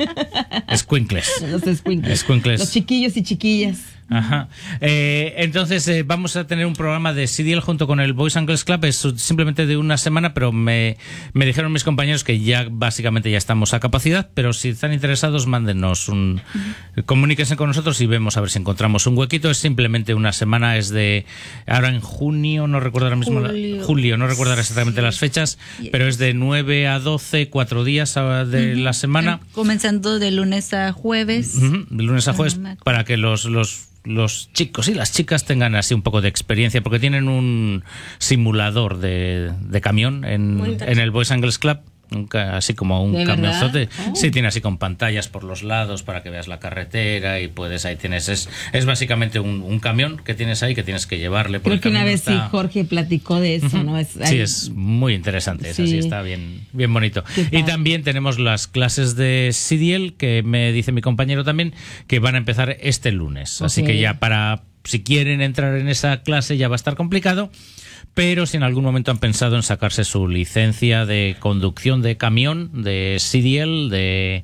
Escuincles. Los escuincles. Escuincles. Los chiquillos y chiquillas. Ajá. Eh, entonces eh, vamos a tener un programa de C D L junto con el Boys and Girls Club. Es simplemente de una semana, pero me, me dijeron mis compañeros que ya básicamente ya estamos a capacidad, pero si están interesados, mándenos un... Uh-huh. Comuníquense con nosotros y vemos a ver si encontramos un huequito. Es simplemente una semana, es de... Ahora en junio, no recuerdo ahora mismo... Julio, julio no recuerdo exactamente sí. las fechas, yeah. pero es de nueve a doce, cuatro días de uh-huh. la semana. Comenzando de lunes a jueves. Uh-huh. De lunes a jueves, para que los... los los chicos y las chicas tengan así un poco de experiencia, porque tienen un simulador de, de camión en, en el Boys and Girls Club, así como un camionzote. Oh. Sí, tiene así con pantallas por los lados para que veas la carretera y puedes, ahí tienes, es, es básicamente un, un camión que tienes ahí que tienes que llevarle. Creo que una vez está... sí, Jorge platicó de eso, uh-huh. ¿no? Es, sí, es muy interesante, sí. es así, está bien, bien bonito. Y también tenemos las clases de C D L, que me dice mi compañero también, que van a empezar este lunes. Okay. Así que ya para, si quieren entrar en esa clase ya va a estar complicado. Pero si en algún momento han pensado en sacarse su licencia de conducción de camión, de C D L, de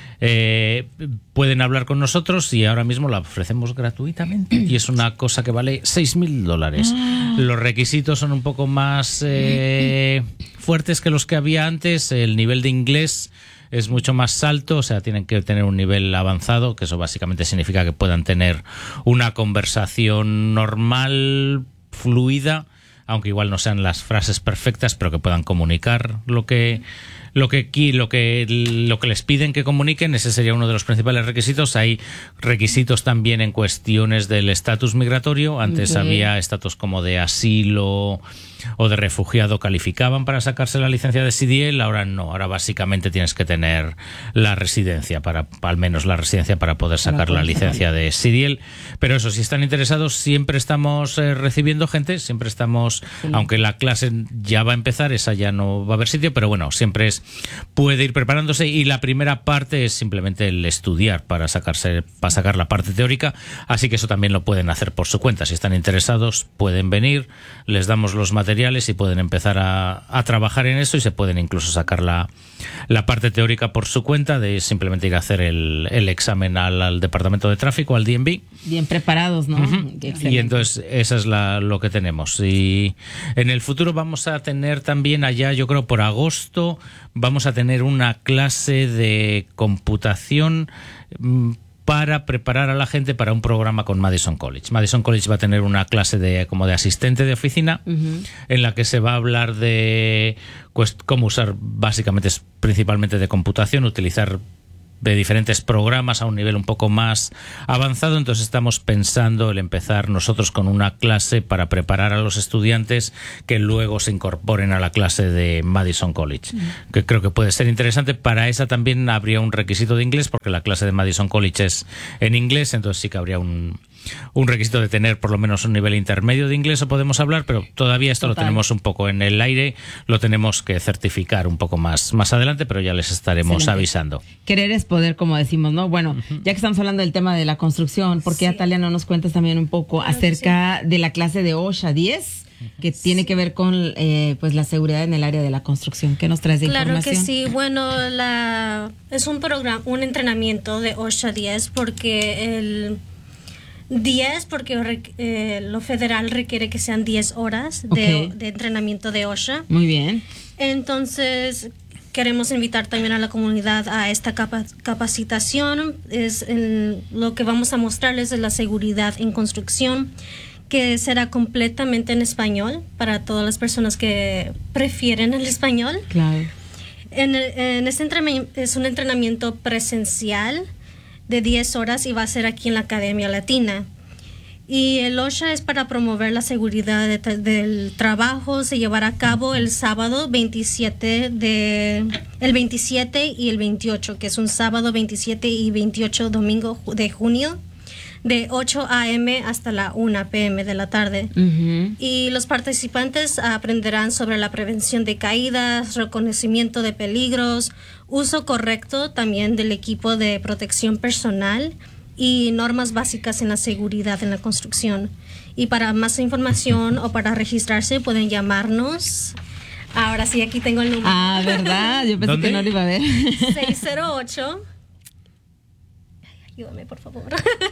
eh, pueden hablar con nosotros y ahora mismo la ofrecemos gratuitamente. Y es una cosa que vale seis mil dólares. Los requisitos son un poco más eh, fuertes que los que había antes. El nivel de inglés es mucho más alto, o sea, tienen que tener un nivel avanzado, que eso básicamente significa que puedan tener una conversación normal, fluida, aunque igual no sean las frases perfectas, pero que puedan comunicar lo que lo que aquí, lo que lo que les piden que comuniquen, ese sería uno de los principales requisitos. Hay requisitos también en cuestiones del estatus migratorio. Antes Okay. había estatus como de asilo o de refugiado, calificaban para sacarse la licencia de C D L, ahora no, ahora básicamente tienes que tener la residencia, para al menos la residencia para poder sacar la licencia de C D L. Pero eso, si están interesados, siempre estamos eh, recibiendo gente, siempre estamos, sí. aunque la clase ya va a empezar, esa ya no va a haber sitio, pero bueno, siempre es, puede ir preparándose, y la primera parte es simplemente el estudiar para sacarse, para sacar la parte teórica, así que eso también lo pueden hacer por su cuenta. Si están interesados, pueden venir, les damos los materiales y pueden empezar a, a trabajar en eso, y se pueden incluso sacar la, la parte teórica por su cuenta, de simplemente ir a hacer el, el examen al, al departamento de tráfico, al D M V. Bien preparados, ¿no? Uh-huh. Y entonces esa es la, lo que tenemos. Y en el futuro vamos a tener también allá, yo creo por agosto, vamos a tener una clase de computación mmm, para preparar a la gente para un programa con Madison College. Madison College va a tener una clase de como de asistente de oficina, uh-huh. en la que se va a hablar de pues, cómo usar, básicamente, principalmente de computación, utilizar de diferentes programas a un nivel un poco más avanzado. Entonces estamos pensando el empezar nosotros con una clase para preparar a los estudiantes que luego se incorporen a la clase de Madison College, mm. que creo que puede ser interesante. Para esa también habría un requisito de inglés, porque la clase de Madison College es en inglés, entonces sí que habría un un requisito de tener por lo menos un nivel intermedio de inglés, o podemos hablar, pero todavía esto Total. Lo tenemos un poco en el aire, lo tenemos que certificar un poco más, más adelante, pero ya les estaremos Excelente. Avisando. Querer es poder, como decimos, ¿no? Bueno, uh-huh. ya que estamos hablando del tema de la construcción, ¿por qué, sí. Atalia, no nos cuentas también un poco claro acerca sí. de la clase de OSHA diez? Que tiene que ver con eh, pues la seguridad en el área de la construcción. ¿Qué nos traes de claro información? Claro que sí. Bueno, la, es un programa, un entrenamiento de OSHA diez, porque el diez, porque eh, lo federal requiere que sean diez horas de, okay. de entrenamiento de OSHA. Muy bien. Entonces, queremos invitar también a la comunidad a esta capa- capacitación. Es en, lo que vamos a mostrarles es la seguridad en construcción, que será completamente en español para todas las personas que prefieren el español. Claro. En, en este entrenamiento es un entrenamiento presencial de diez horas y va a ser aquí en la Academia Latina. Y el OSHA es para promover la seguridad de, del trabajo. Se llevará a cabo el sábado veintisiete de el veintisiete y el veintiocho, que es un sábado veintisiete y veintiocho domingo de junio, de ocho a.m. hasta la una p.m. de la tarde. Uh-huh. Y los participantes aprenderán sobre la prevención de caídas, reconocimiento de peligros, uso correcto también del equipo de protección personal y normas básicas en la seguridad en la construcción. Y para más información o para registrarse pueden llamarnos. Ahora sí, aquí tengo el número. Ah, ¿verdad? Yo pensé ¿Dónde? Que no lo iba a ver. seis cero ocho Ayúdame, por favor.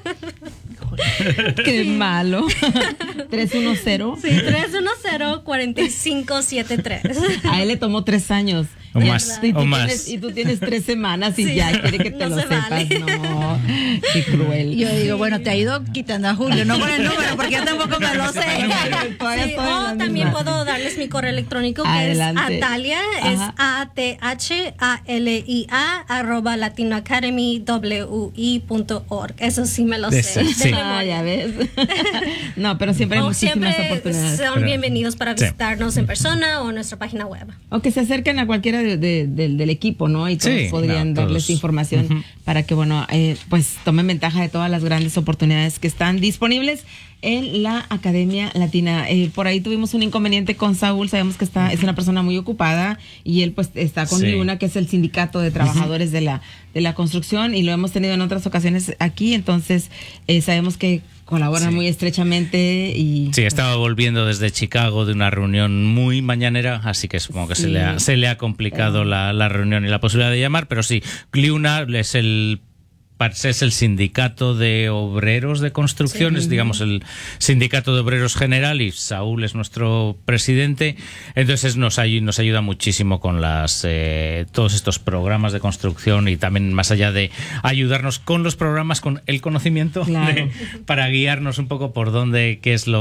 Qué sí. malo. tres uno cero Sí, tres uno cero, cuatro cinco siete tres A él le tomó tres años. O más. Y tú, o tienes, más. y tú tienes tres semanas y sí. ya quiere que te no lo se sepas. Vale. No, qué cruel. Yo digo, bueno, te ha ido quitando a Julio, no por el número, porque yo tampoco me lo sé. Sí, o también puedo darles mi correo electrónico, que Adelante. Es Atalia, Ajá. es A T H A L I A arroba latino academy w i punto org. Eso sí me lo de sé. Sí. Ah, ya ves. No, pero siempre hay o muchísimas siempre oportunidades. Son pero... bienvenidos para visitarnos sí. en persona o en nuestra página web. O que se acerquen a cualquiera de, de, de, del equipo, ¿no? Y todos sí, podrían no, darles todos. información uh-huh. para que, bueno, eh, pues tomen ventaja de todas las grandes oportunidades que están disponibles en la Academia Latina. Eh, por ahí tuvimos un inconveniente con Saúl, sabemos que está es una persona muy ocupada y él pues está con sí. Luna, que es el sindicato de trabajadores uh-huh. de la de la construcción, y lo hemos tenido en otras ocasiones aquí, entonces eh, sabemos que colaboran sí. muy estrechamente. Y sí, estaba volviendo desde Chicago de una reunión muy mañanera, así que supongo que sí. se le ha, se le ha complicado eh. la, la reunión y la posibilidad de llamar, pero sí, Luna es el es el sindicato de obreros de construcción, sí. es digamos el sindicato de obreros general, y Saúl es nuestro presidente, entonces nos, ay- nos ayuda muchísimo con las eh, todos estos programas de construcción, y también más allá de ayudarnos con los programas, con el conocimiento claro. de, para guiarnos un poco por dónde, qué es lo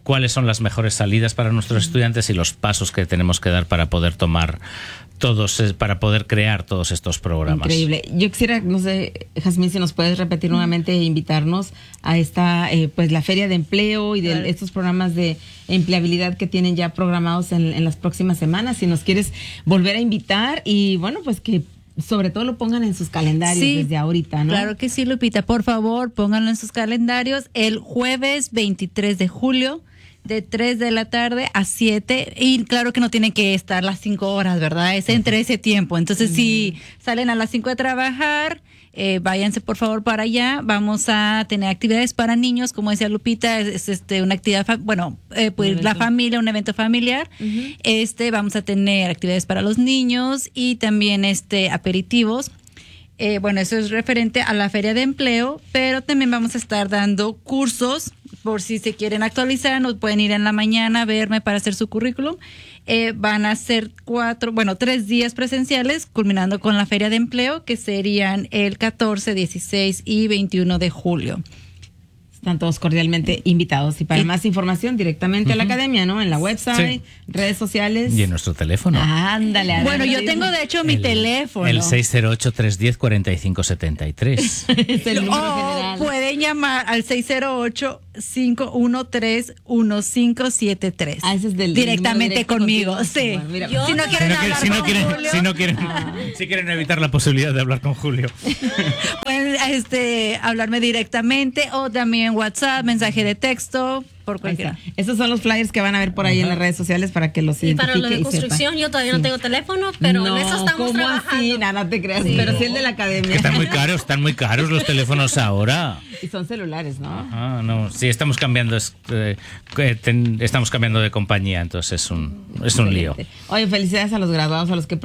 cuáles son las mejores salidas para nuestros estudiantes y los pasos que tenemos que dar para poder tomar todos, para poder crear todos estos programas. Increíble. Yo quisiera, no sé, Jazmín, si nos puedes repetir nuevamente e invitarnos a esta, eh, pues la feria de empleo y de claro. estos programas de empleabilidad que tienen ya programados en, en las próximas semanas. Si nos quieres volver a invitar y bueno, pues que sobre todo lo pongan en sus calendarios sí, desde ahorita, ¿no? Claro que sí, Lupita. Por favor, pónganlo en sus calendarios el jueves veintitrés de julio. De tres de la tarde a siete, y claro que no tienen que estar las cinco horas, ¿verdad? Es entre ese tiempo. Entonces, uh-huh. si salen a las cinco de trabajar, eh, váyanse por favor para allá. Vamos a tener actividades para niños, como decía Lupita, es, es este una actividad, fa- bueno, eh, pues la familia, un evento familiar. Uh-huh. Este, vamos a tener actividades para los niños y también este aperitivos. Eh, bueno, eso es referente a la feria de empleo, pero también vamos a estar dando cursos por si se quieren actualizar, nos pueden ir en la mañana a verme para hacer su currículum. Eh, van a ser cuatro, bueno, tres días presenciales, culminando con la feria de empleo, que serían el catorce, dieciséis y veintiuno de julio. Están todos cordialmente invitados. Y para sí. más información, directamente uh-huh. a la academia, ¿no? En la website, sí. redes sociales. Y en nuestro teléfono. Ándale. Bueno, yo tengo de hecho mi el, teléfono. El seis cero ocho, tres uno cero, cuatro cinco siete tres. Es el número o general. Pueden llamar al seis cero ocho, cinco uno tres, uno cinco siete tres. Ah, ese es del directamente conmigo. conmigo. Sí. Bueno, mira, si no quieren hablar si no con quieren, Julio, si no quieren, ah. si quieren evitar la posibilidad de hablar con Julio, pueden este, hablarme directamente o también WhatsApp, mensaje de texto, por cualquiera. Esos son los flyers que van a ver por ahí uh-huh. en las redes sociales para que los y identifique. Para lo de construcción, yo todavía sí. no tengo teléfono, pero no, en eso estamos ¿cómo trabajando. Así? Nada, no te creas, sí. pero sí el de la academia. Que están muy caros, están muy caros los teléfonos ahora. Y son celulares, ¿no? Ajá, no, sí, estamos cambiando, eh, ten, estamos cambiando de compañía, entonces es un, es un lío. Oye, felicidades a los graduados, a los que